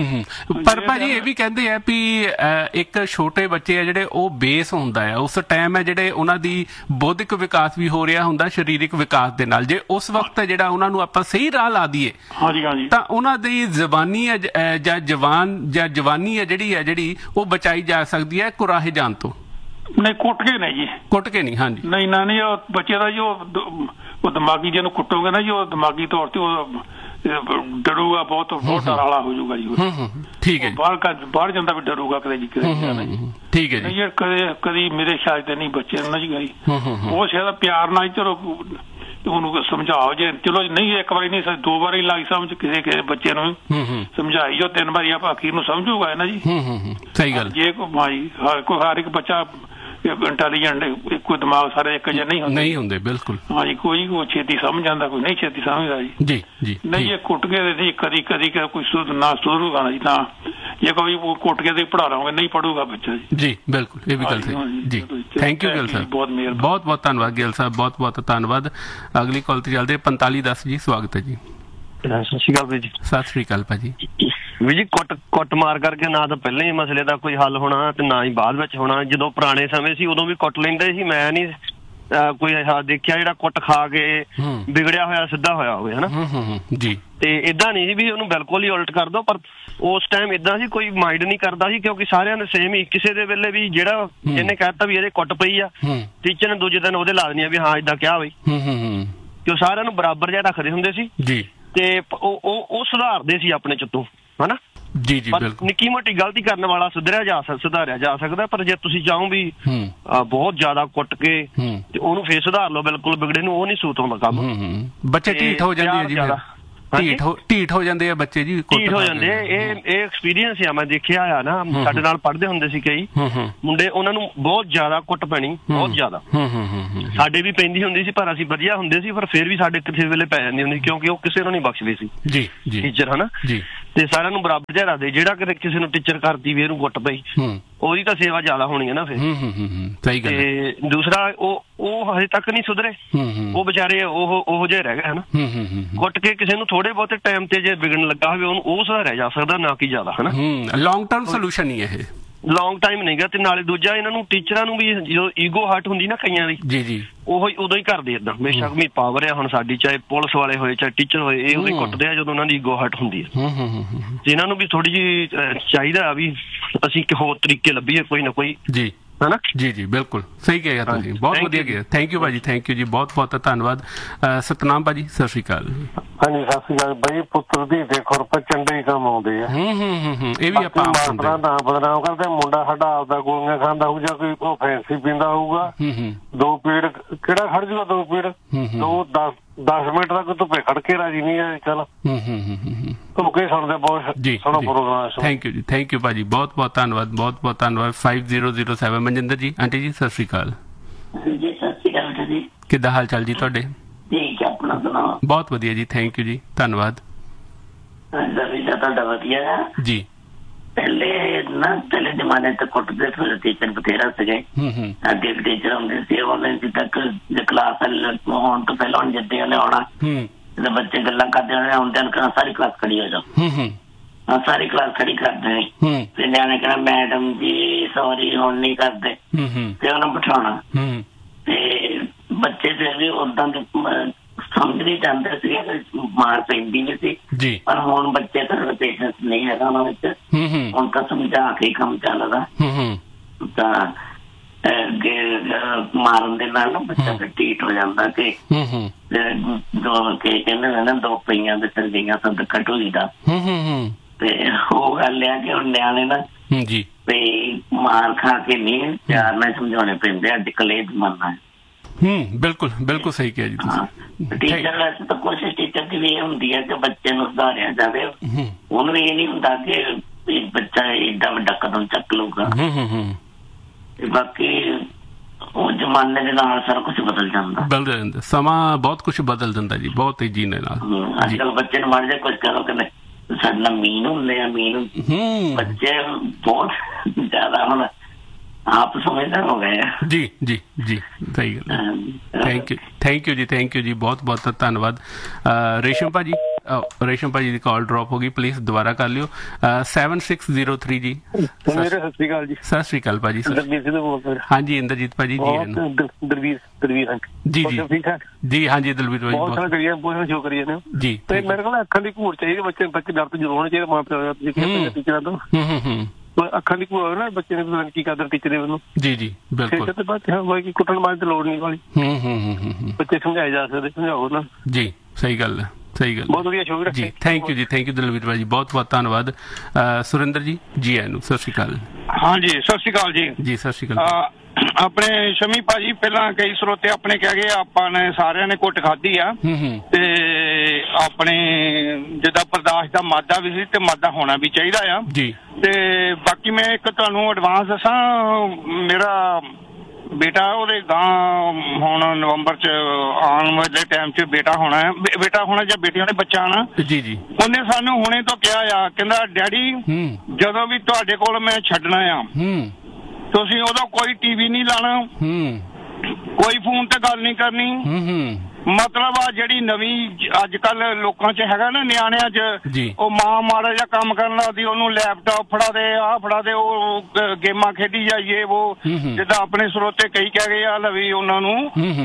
S1: ਪਰ ਭਾਜੀ ਇਹ ਵੀ ਕਹਿੰਦੇ ਆ ਵੀ ਇੱਕ ਛੋਟੇ ਬੱਚੇ ਆ ਜਿਹੜੇ ਉਹ ਬੇਸ ਹੁੰਦਾ ਆ ਉਸ ਟਾਈਮ ਹੈ ਜਿਹੜੇ ਉਹਨਾਂ ਦੀ ਬੌਧਿਕ ਵਿਕਾਸ ਵੀ ਹੋ ਰਿਹਾ ਹੁੰਦਾ ਸਰੀਰਕ ਵਿਕਾਸ ਦੇ ਨਾਲ। ਜੇ ਉਸ ਵਕਤ ਜਿਹੜਾ ਉਹਨਾਂ ਨੂੰ ਆਪਾਂ ਸਹੀ ਰਾਹ ਲਾ ਦਈਏ ਤਾਂ ਉਹਨਾਂ ਦੀ ਜ਼ਬਾਨੀ ਜਾਂ ਜਵਾਨ ਜਾਂ ਜਵਾਨੀ ਹੈ ਜਿਹੜੀ ਹੈ ਜਿਹੜੀ ਉਹ ਬਚਾਈ ਜਾ ਸਕਦੀ ਹੈ ਕੁਰਾਹੇ ਜਾਣ ਤੋਂ। ਨਹੀਂ ਕੁੱਟ ਕੇ ਨਹੀਂ ਜੀ, ਕੁੱਟ ਕੇ ਨਹੀਂ। ਹਾਂਜੀ ਨਹੀਂ ਨਾ ਨਹੀਂ, ਉਹ ਬੱਚੇ ਦਾ ਜੋ ਉਹ ਦਿਮਾਗੀ ਜਿਹਨੂੰ ਕੁੱਟੋਗੇ ਨਾ ਜੀ, ਉਹ ਦਿਮਾਗੀ ਤੌਰ ਤੇ ਉਹ ਡਰੂਗਾ, ਬਹੁਤ ਬਹੁਤ ਡਰ ਵਾਲਾ ਹੋ ਜਾਊਗਾ ਜੀ। ਠੀਕ ਹੈ, ਬਾਹਰ ਬਾਹਰ ਜਾਂਦਾ ਵੀ ਡਰੂਗਾ ਕਦੇ ਜੀ ਕਦੇ। ਠੀਕ ਹੈ ਜੀ। ਕਦੇ ਕਦੀ ਮੇਰੇ ਖਿਆਲ ਤੇ ਨਹੀਂ ਬੱਚੇ ਨੂੰ ਨਾ ਜੀ ਗਈ, ਉਹ ਸ਼ਾਇਦ ਪਿਆਰ ਨਾਲ ਚਲੋ ਉਹਨੂੰ ਸਮਝਾਓ। ਜੇ ਚਲੋ ਨਹੀਂ ਇੱਕ ਵਾਰੀ ਨਹੀਂ ਦੋ ਵਾਰੀ ਲੱਗ ਸਮਝ ਕਿਸੇ ਕਿਸੇ ਬੱਚੇ ਨੂੰ ਸਮਝਾਈ ਜੋ ਤਿੰਨ ਵਾਰੀ ਆਪਾਂ ਅਖੀਰ ਨੂੰ ਸਮਝੂਗਾ ਨਾ ਜੀ। ਸਹੀ ਗੱਲ। ਜੇ ਕੋਈ ਹਰ ਇੱਕ ਬੱਚਾ ਇੰਟੈਲੀਜੈਂਟ ਇੱਕੋ ਦਿਮਾਗ ਸਾਰੇ ਇੱਕ ਜਿਹੇ ਨਹੀਂ ਹੁੰਦੇ ਨਹੀਂ ਹੁੰਦੇ ਬਿਲਕੁਲ। ਹਾਂਜੀ ਕੋਈ ਕੋਈ ਛੇਤੀ ਸਮਝ ਜਾਂਦਾ, ਕੋਈ ਨਹੀਂ ਛੇਤੀ ਸਮਝਦਾ ਜੀ ਜੀ ਜੀ। ਨਹੀਂ ਇਹ ਕੁੱਟ ਕੇ ਨਹੀਂ ਕਦੀ ਕਦੀ ਕੋਈ ਸੁਧ ਨਾ ਸੁਧਰੂਗਾ ਨਾ ਜੀ, ਤਾਂ ਜੇ ਕੋਈ ਕੁੱਟ ਕੇ ਪੜ੍ਹਾ ਲਵਾਂਗੇ ਨਹੀਂ ਪੜੂਗਾ ਬੱਚਾ ਜੀ। ਜੀ ਬਿਲਕੁਲ, ਇਹ ਵੀ ਗੱਲ ਸਹੀ ਜੀ। ਥੈਂਕ ਯੂ ਗਿੱਲ ਸਾਹਿਬ, ਬਹੁਤ ਮਿਹਰਬਾਨੀ, ਬਹੁਤ ਬਹੁਤ ਧੰਨਵਾਦ ਗਿੱਲ ਸਾਹਿਬ, ਬਹੁਤ ਬਹੁਤ ਧੰਨਵਾਦ। ਅਗਲੀ ਕਾਲ ਤੇ ਚੱਲਦੇ ਪੰਤਾਲੀ ਦਸ ਜੀ, ਸਵਾਗਤ ਹੈ ਜੀ। ਸਤਿ ਸ਼੍ਰੀ ਅਕਾਲ ਜੀ। ਸਤਿ ਸ਼੍ਰੀ ਅਕਾਲ ਭਾਜੀ। ਵੀ ਜੀ ਕੁੱਟ ਕੁੱਟ ਮਾਰ ਕਰਕੇ ਨਾ ਤਾਂ ਪਹਿਲਾਂ ਹੀ ਮਸਲੇ ਦਾ ਕੋਈ ਹੱਲ ਹੋਣਾ ਤੇ ਨਾ ਹੀ ਬਾਅਦ ਵਿੱਚ ਹੋਣਾ। ਜਦੋਂ ਪੁਰਾਣੇ ਸਮੇਂ ਸੀ ਉਦੋਂ ਵੀ ਕੁੱਟ ਲੈਂਦੇ ਸੀ, ਮੈਂ ਨਹੀਂ ਕੋਈ ਦੇਖਿਆ ਜਿਹੜਾ ਕੁੱਟ ਖਾ ਕੇ ਵਿਗੜਿਆ ਹੋਇਆ ਸਿੱਧਾ ਹੋਇਆ ਹੋਵੇ ਹਨਾ ਜੀ। ਤੇ ਏਦਾਂ ਨਹੀਂ ਸੀ ਵੀ ਉਹਨੂੰ ਬਿਲਕੁਲ ਹੀ ਉਲਟ ਕਰ ਦੋ, ਪਰ ਉਸ ਟਾਈਮ ਏਦਾਂ ਸੀ ਕੋਈ ਮਾਈਂਡ ਨਹੀਂ ਕਰਦਾ ਸੀ ਕਿਉਂਕਿ ਸਾਰਿਆਂ ਨੇ ਸੇਮ ਹੀ। ਕਿਸੇ ਦੇ ਵੇਲੇ ਵੀ ਜਿਹੜਾ ਜਿਹਨੇ ਕਹਿਤਾ ਵੀ ਇਹਦੇ ਕੁੱਟ ਪਈ ਆ, ਟੀਚਰ ਨੇ ਦੂਜੇ ਦਿਨ ਉਹਦੇ ਲਾ ਦੇਣੀ ਆ ਵੀ ਹਾਂ ਏਦਾਂ ਕਿਹਾ ਬਈ, ਕਿ ਉਹ ਸਾਰਿਆਂ ਨੂੰ ਬਰਾਬਰ ਜਿਹਾ ਰੱਖਦੇ ਹੁੰਦੇ ਸੀ ਜੀ। ਤੇ ਉਹ ਉਹ ਸੁਧਾਰਦੇ ਸੀ ਆਪਣੇ ਚਿੱਤੋਂ ਹਨਾ ਜੀ ਜੀ। ਨਿੱਕੀ ਮੋਟੀ ਗਲਤੀ ਕਰਨ ਵਾਲਾ ਸੁਧਰਿਆ ਜਾ ਸੁਧਾਰਿਆ ਜਾ ਸਕਦਾ, ਪਰ ਜੇ ਤੁਸੀਂ ਚਾਹੋ ਵੀ ਬਹੁਤ ਜ਼ਿਆਦਾ ਕੁੱਟ ਕੇ ਤੇ ਉਹਨੂੰ ਫੇਰ ਸੁਧਾਰ ਲਓ ਬਿਲਕੁਲ ਵਿਗੜੇ ਨੂੰ, ਉਹ ਨਹੀਂ ਸੂਤ ਹੁੰਦਾ ਕੰਮ। ਬੱਚੇ ਢੀਠ ਹੋ ਜਾਂਦੇ ਆ ਜੀ, ਢੀਠ ਢੀਠ ਹੋ ਜਾਂਦੇ ਆ ਬੱਚੇ ਜੀ, ਢੀਠ ਹੋ ਜਾਂਦੇ। ਇਹ ਇਹ ਐਕਸਪੀਰੀਅੰਸ ਆ, ਮੈਂ ਦੇਖਿਆ ਆ ਨਾ, ਸਾਡੇ ਨਾਲ ਪੜ੍ਹਦੇ ਹੁੰਦੇ ਸੀ ਕਈ ਮੁੰਡੇ, ਉਹਨਾਂ ਨੂੰ ਬਹੁਤ ਜ਼ਿਆਦਾ ਕੁੱਟ ਪੈਣੀ, ਬਹੁਤ ਜ਼ਿਆਦਾ। ਸਾਡੇ ਵੀ ਪੈਂਦੀ ਹੁੰਦੀ ਸੀ ਪਰ ਅਸੀਂ ਵਧੀਆ ਹੁੰਦੇ ਸੀ, ਪਰ ਫਿਰ ਵੀ ਸਾਡੇ ਕਿਸੇ ਵੇਲੇ ਪੈ ਜਾਂਦੀ ਹੁੰਦੀ ਕਿਉਂਕਿ ਉਹ ਕਿਸੇ ਨੂੰ ਨਹੀਂ ਬਖਸ਼ਦੇ ਸੀ ਜੀ ਟੀਚਰ ਹਨਾ ਜੀ।
S2: ਤੇ ਸਾਰਿਆਂ ਨੂੰ ਬਰਾਬਰ ਜਿਹਾ ਰੱਖਦੇ। ਜਿਹੜਾ ਕਿਤੇ ਕਿਸੇ ਨੂੰ ਟੀਚਰ ਕਰਦੀ ਵੀ ਇਹਨੂੰ ਗੁੱਟ ਪਈ, ਉਹਦੀ ਤਾਂ ਸੇਵਾ ਜ਼ਿਆਦਾ ਹੋਣੀ ਹੈ ਨਾ ਫਿਰ। ਤੇ ਦੂਸਰਾ ਉਹ ਉਹ ਹਜੇ ਤੱਕ ਨਹੀਂ ਸੁਧਰੇ, ਉਹ ਵਿਚਾਰੇ ਉਹ ਉਹੋ ਜਿਹੇ ਰਹਿ ਗਏ ਹਨਾ। ਗੁੱਟ ਕੇ ਕਿਸੇ ਨੂੰ ਥੋੜੇ ਬਹੁਤੇ ਟਾਈਮ ਤੇ ਜੇ ਵਿਗੜਨ ਲੱਗਾ ਹੋਵੇ ਉਹਨੂੰ ਉਹ ਸੁਧਾਰਿਆ ਜਾ ਸਕਦਾ, ਨਾ ਕਿ ਜ਼ਿਆਦਾ ਹਨਾ।
S3: ਲੌਂਗ ਟਰਮ ਸੋਲੂਸ਼ਨ ਨਹੀਂ ਇਹ,
S2: ਲੌਂਗ ਟਾਈਮ ਨਹੀਂ ਗਾ। ਤੇ ਨਾਲੇ ਦੂਜਾ ਇਹਨਾਂ ਨੂੰ ਟੀਚਰਾਂ ਨੂੰ ਵੀ ਜਦੋਂ ਈਗੋ ਹਰਟ ਹੁੰਦੀ ਨਾ ਕਈਆਂ ਦੀ,
S3: ਜੀ ਜੀ
S2: ਉਹ ਉਦੋਂ ਹੀ ਕਰਦੇ ਏਦਾਂ। ਬੇਸ਼ੱਕ ਵੀ ਪਾਵਰ ਆ ਹੁਣ ਸਾਡੀ, ਚਾਹੇ ਪੁਲਿਸ ਵਾਲੇ ਹੋਏ ਚਾਹੇ ਟੀਚਰ ਹੋਏ, ਇਹ ਉਦੋਂ ਹੀ ਕੁੱਟਦੇ ਆ ਜਦੋਂ ਉਹਨਾਂ ਦੀ ਈਗੋ ਹਰਟ ਹੁੰਦੀ ਹੈ। ਤੇ ਇਹਨਾਂ ਨੂੰ ਵੀ ਥੋੜੀ ਜਿਹੀ ਚਾਹੀਦਾ ਵੀ ਅਸੀਂ ਹੋਰ ਤਰੀਕੇ ਲੱਭੀਏ ਕੋਈ ਨਾ ਕੋਈ,
S3: ਜੀ
S2: ਹਨਾ।
S3: ਜੀ ਜੀ ਬਿਲਕੁਲ ਸਹੀ ਕਿਹਾ ਤੁਸੀਂ, ਬਹੁਤ ਵਧੀਆ ਕਿਹਾ। ਥੈਂਕ ਯੂ ਭਾਜੀ, ਥੈਂਕ ਯੂ ਜੀ, ਬਹੁਤ ਬਹੁਤ ਧੰਨਵਾਦ। ਸਤਨਾਮ ਭਾਜੀ ਸਤਿ ਸ਼੍ਰੀ ਅਕਾਲ।
S4: ਹਾਂਜੀ ਸਤਿ ਸ਼੍ਰੀ ਅਕਾਲ ਬਾਈ। ਪੁੱਤਰ ਦੀ ਦੇਖੋ ਰੁਪਏ ਚੰਗੇ ਹੀ ਕੰਮ ਆਉਂਦੇ ਆ।
S3: ਹੂੰ ਹੂੰ ਹੂੰ ਹੂੰ ਇਹ ਵੀ ਆਪਾਂ
S4: ਮਾਸਟਰਾਂ ਦਾ ਬਦਨਾਮ ਕਰਦੇ। ਮੁੰਡਾ ਸਾਡਾ ਆਪਦਾ ਗੋਲੀਆਂ ਖਾਂਦਾ ਹੋਊ ਜਾਂ ਕੋਈ ਉਹ ਫੈਂਸੀ ਪੀਂਦਾ ਹੋਊਗਾ, ਦੋ ਪੀੜ ਕਿਹੜਾ ਖੜ ਜੂਗਾ, ਦੋ ਪੀੜ ਦੋ ਦਸ ਦਸ ਮਿੰਟ ਤੱਕ ਧੁੱਪੇ ਖੜ ਕੇ ਰਾਜੀ ਨਹੀਂ ਹੈ। ਚੱਲ ਧੁੱਪੇ ਸੁਣਦੇ ਬਹੁਤ ਸੋਹਣਾ ਪ੍ਰੋਗਰਾਮ।
S3: ਥੈਂਕ ਯੂ ਜੀ, ਥੈਂਕ ਯੂ ਭਾਜੀ, ਬਹੁਤ ਬਹੁਤ ਧੰਨਵਾਦ, ਬਹੁਤ ਬਹੁਤ ਧੰਨਵਾਦ। Five zero zero seven Manjinder ਜੀ, ਆਂਟੀ ਜੀ ਸਤਿ ਸ਼੍ਰੀ ਅਕਾਲ।
S5: ਜੀ ਸਤਿ ਸ਼੍ਰੀ ਅਕਾਲ ਜੀ,
S3: ਕਿੱਦਾਂ ਹਾਲ ਚਾਲ ਜੀ ਤੁਹਾਡੇ?
S5: ਠੀਕ ਹੈ, ਆਪਣਾ ਸੁਣਾਓ?
S3: ਬਹੁਤ ਵਧੀਆ ਜੀ, ਥੈਂਕ ਯੂ ਜੀ, ਧੰਨਵਾਦ।
S5: ਤੁਹਾਡਾ ਵਧੀਆ ਹੈ ਜੀ। ਪਹਿਲੇ ਨਾ ਪਹਿਲੇ ਜ਼ਮਾਨੇ ਤੇ ਕੁੱਟਦੇ ਫਿਰ ਟੀਚਰ ਬਥੇਰਾ ਸੀਗੇ, ਅੱਗੇ ਟੀਚਰ ਹੁੰਦੇ ਸੀ, ਉਹਨਾਂ ਨੇ ਤੱਕ ਕਲਾਸ ਹੋਣ ਤੋਂ ਪਹਿਲਾਂ ਹੁਣ ਜਿੱਦੇ ਉਹਨੇ ਆਉਣਾ ਤੇ ਬੱਚੇ ਗੱਲਾਂ ਕਰਦੇ ਹੋਣੇ ਆਉਂਦੇ ਹਨ, ਸਾਰੀ ਕਲਾਸ ਖੜੀ ਹੋ ਜਾਓ, ਸਾਰੀ ਕਲਾਸ ਖੜੀ ਕਰਦੇ ਨੇ। ਤੇ ਨਿਆਣੇ ਕਹਿਣਾ ਮੈਡਮ ਜੀ ਸੌਰੀ ਹੁਣ ਨਹੀਂ ਕਰਦੇ, ਤੇ ਉਹਨੂੰ ਬਿਠਾਉਣਾ। ਤੇ ਬੱਚੇ ਫਿਰ ਵੀ ਓਦਾਂ ਦੇ ਸਮਝ ਨਹੀਂ ਜਾਂਦੇ ਸੀ, ਮਾਰ ਪੈਂਦੀ ਵੀ ਸੀ। ਪਰ ਹੁਣ ਬੱਚੇ ਤਾਂ ਪੇਸ਼ੈਂਸ ਨਹੀਂ ਹੈਗਾ ਉਹਨਾਂ ਵਿੱਚ, ਹੁਣ ਤਾਂ ਸਮਝਾ ਕੇ ਕੰਮ ਚੱਲਦਾ। ਤਾਂ ਮਾਰਨ ਦੇ ਨਾਲ ਨਾ ਬੱਚਾ ਫਿਰ ਢੀਠ ਹੋ ਜਾਂਦਾ ਕਿ ਦੋ ਕੇ ਕਹਿੰਦੇ ਨਾ ਦੋ ਪਈਆਂ ਦੇ ਸਿਰ ਗਈਆਂ ਸਦਕਾ ਢੋਈ ਦਾ। ਤੇ ਉਹ ਗੱਲ ਆ ਕਿ ਹੁਣ ਨਿਆਣੇ ਨਾ ਤੇ ਮਾਰ ਖਾ ਕੇ ਨਹੀਂ, ਪਿਆਰ ਨਾਲ ਸਮਝਾਉਣੇ ਪੈਂਦੇ ਅੱਜ ਕੱਲ੍ਹ ਇਹ ਜ਼ਮਾਨਾ ਹੈ।
S3: ਹੂੰ ਬਿਲਕੁਲ ਬਿਲਕੁਲ ਸਹੀ ਕਿਹਾ ਜੀ ਤੁਸੀਂ।
S5: ਟੀਚਰ ਵੈਸੇ ਤਾਂ ਕੋਸ਼ਿਸ਼ ਟੀਚਰ ਦੀ ਵੀ ਇਹ ਹੁੰਦੀ ਹੈ ਕਿ ਬੱਚੇ ਨੂੰ ਸੁਧਾਰਿਆ ਜਾਵੇ। ਉਹਨੂੰ ਇਹ ਨਹੀਂ ਹੁੰਦਾ ਕਿ ਬੱਚਾ ਏਡਾ ਵੱਡਾ ਕਦਮ ਚੱਕ ਲਊਗਾ। ਤੇ ਬਾਕੀ ਉਹ ਜ਼ਮਾਨੇ ਦੇ ਨਾਲ ਸਾਰਾ ਕੁਛ ਬਦਲ ਜਾਂਦਾ,
S3: ਬਦਲ ਜਾਂਦਾ ਸਮਾਂ, ਬਹੁਤ ਕੁਛ ਬਦਲ ਜਾਂਦਾ ਜੀ, ਬਹੁਤ ਤੇਜ਼ੀ ਨਾਲ।
S5: ਅੱਜ ਕੱਲ ਬੱਚੇ ਨੂੰ ਮਾਰ ਜਾ ਕੁਛ ਕਰੋ ਕਹਿੰਦੇ ਸਾਡੇ ਨਾਲ ਮੀਨ ਹੁੰਦੇ ਆ, ਮੀਨ। ਬੱਚੇ ਬਹੁਤ ਜ਼ਿਆਦਾ ਹੁਣ ਆਪ ਸਮਝਦਾਰ ਹੋ ਗਏ ਆ।
S3: ਜੀ ਜੀ ਜੀ ਸਹੀ ਗੱਲ। ਥੈਂਕ ਯੂ ਥੈਂਕ ਯੂ ਜੀ, ਥੈਂਕ ਯੂ ਜੀ, ਬਹੁਤ ਬਹੁਤ ਧੰਨਵਾਦ। ਰੇਸ਼ਮ ਭਾਜੀ, ਰੇਸ਼ਮ ਭਾਜੀ ਦੀ ਕਾਲ ਡ੍ਰੌਪ ਹੋ ਗਈ, ਪਲੀਜ਼ ਦੁਬਾਰਾ ਕਰ ਲਿਓ। Seven six zero three G.
S4: ਸਤਿ ਸ਼੍ਰੀ ਅਕਾਲ ਜੀ।
S3: ਸਤਿ ਸ਼੍ਰੀ ਅਕਾਲ ਭਾਜੀ। ਹਾਂਜੀ ਇੰਦਰਜੀਤ ਭਾਜੀ ਜੀ।
S4: ਦਲਵੀਰ ਦਲਵੀਰ
S3: ਜੀ ਜੀ ਠੀਕ ਹੈ ਜੀ। ਹਾਂਜੀ ਦਲਵੀਰ ਭਾਜੀ ਬਹੁਤ
S4: ਸਾਰਾ ਕਰੀਏ ਬਹੁਤ ਸ਼ੋ ਕਰੀਏ ਨੇ
S3: ਜੀ।
S4: ਤੇ ਮੇਰੇ ਕੋਲ ਅੱਖਾਂ ਦੀ ਘੂਰ ਚਾਹੀਦੀ ਬੱਚੇ ਤੱਕ, ਡਰ ਤੋਂ ਜ਼ਰੂਰ ਹੋਣਾ ਚਾਹੀਦਾ ਮਾਂ ਪਿਓ ਦਾ ਟੀਚਰਾਂ ਤੋਂ। ਅੱਖਾਂ ਦੀ ਘੂਰ ਨਾ ਬੱਚੇ ਨੇ ਕੀ ਕਰਦਾ ਟੀਚਰ ਨੇ ਮੈਨੂੰ। ਜੀ ਜੀ ਬਿਲਕੁਲ। ਤੇ ਬਾਕੀ ਕੁੱਟਣ ਮਾਰਨ ਦੀ ਲੋੜ ਨਹੀਂ ਵਾਲੀ, ਬੱਚੇ ਸਮਝਾਏ ਜਾ ਸਕਦੇ, ਸਮਝਾਓ ਨਾ ਜੀ। ਸਹੀ ਗੱਲ ਹੈ, ਸਹੀ ਗੱਲ। ਬਹੁਤ ਵਧੀਆ ਸ਼ੋਅ ਜੀ, ਥੈਂਕ ਯੂ ਜੀ, ਥੈਂਕ ਯੂ ਦਲਵੀਰ ਭਾਜੀ, ਬਹੁਤ ਬਹੁਤ ਧੰਨਵਾਦ। ਸੁਰਿੰਦਰ ਜੀ ਜੀ ਆਇਆਂ ਨੂੰ, ਸਤਿ ਸ਼੍ਰੀ ਅਕਾਲ।
S1: ਹਾਂਜੀ ਸਤਿ ਸ਼੍ਰੀ ਅਕਾਲ ਜੀ।
S3: ਜੀ ਸਤਿ ਸ਼੍ਰੀ ਅਕਾਲ।
S1: ਆਪਣੇ ਸ਼ਮੀ ਭਾਜੀ ਪਹਿਲਾਂ ਕਈ ਸਰੋਤੇ ਆਪਣੇ ਕਹਿ ਗਏ ਆਪਾਂ ਨੇ ਸਾਰਿਆਂ ਨੇ ਕੁੱਟ ਖਾਧੀ ਆ, ਤੇ ਆਪਣੇ ਜਿੱਦਾਂ ਬਰਦਾਸ਼ਤ ਦਾ ਮਾਦਾ ਵੀ ਸੀ ਤੇ ਮਾਦਾ ਹੋਣਾ ਵੀ ਚਾਹੀਦਾ ਆ ਜੀ। ਤੇ ਬਾਕੀ ਮੈਂ ਇੱਕ ਤੁਹਾਨੂੰ ਐਡਵਾਂਸ ਦੱਸਾਂ, ਮੇਰਾ ਬੇਟਾ ਉਹਦੇ ਗਾਂ ਹੁਣ ਨਵੰਬਰ ਚ ਆਉਣ ਵਾਲੇ ਟਾਈਮ ਚ ਬੇਟਾ ਹੋਣਾ ਹੈ, ਬੇਟਾ ਹੋਣਾ ਜਾਂ ਬੇਟੀਆਂ ਦੇ ਬੱਚਾ ਆਉਣਾ ਜੀ ਜੀ। ਉਹਨੇ ਸਾਨੂੰ ਹੁਣੇ ਤੋਂ ਕਿਹਾ ਆ, ਕਹਿੰਦਾ ਡੈਡੀ ਜਦੋਂ ਵੀ ਤੁਹਾਡੇ ਕੋਲ ਮੈਂ ਛੱਡਣਾ ਆ ਤੁਸੀਂ ਉਦੋਂ ਕੋਈ ਟੀਵੀ ਨਹੀਂ ਲਾਣਾ, ਕੋਈ ਫੋਨ ਤੇ ਗੱਲ ਨਹੀਂ ਕਰਨੀ। ਮਤਲਬ ਆ ਜਿਹੜੀ ਨਵੀਂ ਅੱਜ ਕੱਲ ਲੋਕਾਂ ਚ ਹੈਗਾ ਨਾ ਨਿਆਣਿਆਂ ਚ, ਉਹ ਮਾਂ ਮਾੜਾ ਜਿਹਾ ਕੰਮ ਕਰਨ ਲੱਗਦੀ ਉਹਨੂੰ ਲੈਪਟਾਪ ਫੜਾ ਦੇ, ਆਹ ਫੜਾ ਦੇ, ਉਹ ਗੇਮਾਂ ਖੇਡੀ ਜਾਈਏ। ਉਹ ਜਿੱਦਾਂ ਆਪਣੇ ਸਰੋਤੇ ਕਈ ਕਹਿ ਗਏ ਆ ਲਵੀ ਉਹਨਾਂ ਨੂੰ,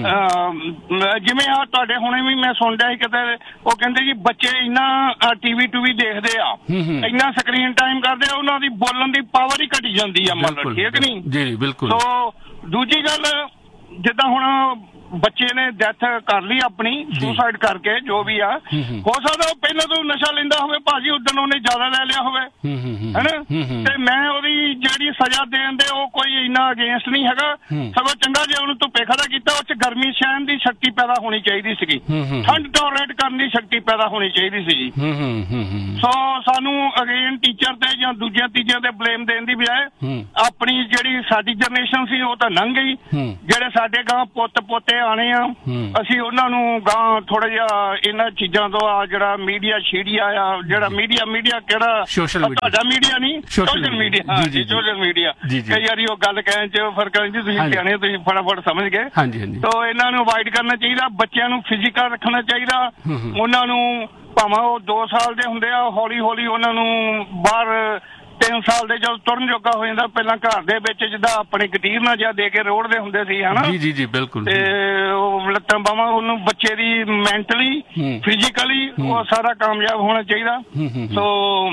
S1: ਜਿਵੇਂ ਆ ਤੁਹਾਡੇ ਹੁਣੇ ਵੀ ਮੈਂ ਸੁਣ ਰਿਹਾ ਸੀ ਕਿਤੇ, ਉਹ ਕਹਿੰਦੇ ਜੀ ਬੱਚੇ ਇੰਨਾ ਟੀਵੀ ਟੂਵੀ ਦੇਖਦੇ ਆ, ਇੰਨਾ ਸਕਰੀਨ ਟਾਈਮ ਕਰਦੇ ਆ, ਉਹਨਾਂ ਦੀ ਬੋਲਣ ਦੀ ਪਾਵਰ ਹੀ ਘਟੀ ਜਾਂਦੀ ਆ, ਮਤਲਬ ਠੀਕ ਨਹੀਂ ਜੀ ਬਿਲਕੁਲ। ਸੋ ਦੂਜੀ ਗੱਲ, ਜਿੱਦਾਂ ਹੁਣ ਬੱਚੇ ਨੇ ਡੈਥ ਕਰ ਲਈ ਆਪਣੀ ਸੁਸਾਈਡ ਕਰਕੇ, ਜੋ ਵੀ ਆ, ਹੋ ਸਕਦਾ ਉਹ ਪਹਿਲਾਂ ਤੋਂ ਨਸ਼ਾ ਲੈਂਦਾ ਹੋਵੇ ਭਾਜੀ, ਉਦੋਂ ਉਹਨੇ ਜ਼ਿਆਦਾ ਲੈ ਲਿਆ ਹੋਵੇ, ਹੈਨਾ। ਤੇ ਮੈਂ ਉਹਦੀ ਜਿਹੜੀ ਸਜ਼ਾ ਦੇਣ ਦੇ ਉਹ ਕੋਈ ਇੰਨਾ ਅਗੇਂਸਟ ਨਹੀਂ ਹੈਗਾ, ਸਗੋਂ ਚੰਗਾ ਜੇ ਉਹਨੂੰ ਧੁੱਪੇ ਖੜਾ ਕੀਤਾ, ਉਹ ਚ ਗਰਮੀ ਸਹਿਣ ਦੀ ਸ਼ਕਤੀ ਪੈਦਾ ਹੋਣੀ ਚਾਹੀਦੀ ਸੀਗੀ, ਠੰਡ ਟੋਲਰੇਟ ਕਰਨ ਦੀ ਸ਼ਕਤੀ ਪੈਦਾ ਹੋਣੀ ਚਾਹੀਦੀ ਸੀਗੀ। ਸੋ ਸਾਨੂੰ ਅਗੇਨ ਟੀਚਰ ਤੇ ਜਾਂ ਦੂਜਿਆਂ ਤੀਜਿਆਂ ਤੇ ਬਲੇਮ ਦੇਣ ਦੀ ਬਜਾਏ ਆਪਣੀ ਜਿਹੜੀ ਸਾਡੀ ਜਨਰੇਸ਼ਨ ਸੀ ਉਹ ਤਾਂ ਲੰਘ ਗਈ, ਜਿਹੜੇ ਸਾਡੇ ਗਾਂ ਪੁੱਤ ਪੋਤੇ ਆਣੇ ਆ, ਅਸੀਂ ਉਹਨਾਂ ਨੂੰ ਗਾਂ ਥੋੜਾ ਜਿਹਾ ਇਹਨਾਂ ਚੀਜ਼ਾਂ ਤੋਂ ਆ ਜਿਹੜਾ ਮੀਡੀਆ ਸ਼ੀਡੀਆ ਆ, ਜਿਹੜਾ ਮੀਡੀਆ ਮੀਡੀਆ ਕਿਹੜਾ ਤੁਹਾਡਾ ਮੀਡੀਆ ਨਹੀਂ, ਸੋਸ਼ਲ ਮੀਡੀਆ, ਹਾਂਜੀ ਸੋਸ਼ਲ ਮੀਡੀਆ, ਕਈ ਵਾਰੀ ਉਹ ਗੱਲ ਕਹਿਣ ਚ ਫਰਕ ਆ ਜੀ, ਤੁਸੀਂ ਸਿਆਣੇ ਤੁਸੀਂ ਫਟਾਫਟ ਸਮਝ ਗਏ। ਤਾਂ ਇਹਨਾਂ ਨੂੰ ਅਵਾਇਡ ਕਰਨਾ ਚਾਹੀਦਾ, ਬੱਚਿਆਂ ਨੂੰ ਫਿਜ਼ੀਕਲ ਰੱਖਣਾ ਚਾਹੀਦਾ, ਉਹਨਾਂ ਨੂੰ ਭਾਵੇਂ ਉਹ ਦੋ ਸਾਲ ਦੇ ਹੁੰਦੇ ਆ, ਹੌਲੀ ਹੌਲੀ ਉਹਨਾਂ ਨੂੰ ਬਾਹਰ ਤਿੰਨ ਸਾਲ ਦੇ ਜਦੋਂ ਤੁਰਨ ਜੋਗਾ ਹੋ ਜਾਂਦਾ, ਪਹਿਲਾਂ ਘਰ ਦੇ ਵਿੱਚ ਜਿੱਦਾਂ ਆਪਣੇ ਗਟੀਰ ਨਾਲ ਜਾਂ ਦੇ ਕੇ ਰੋੜਦੇ ਹੁੰਦੇ ਸੀ ਹਨਾ,
S3: ਜੀ ਜੀ ਜੀ ਬਿਲਕੁਲ,
S1: ਤੇ ਉਹ ਲੱਤਾਂ ਬਾਹਾਂ ਉਹਨੂੰ ਬੱਚੇ ਦੀ ਮੈਂਟਲੀ ਫਿਜ਼ੀਕਲੀ ਉਹ ਸਾਰਾ ਕਾਮਯਾਬ ਹੋਣਾ ਚਾਹੀਦਾ। ਸੋ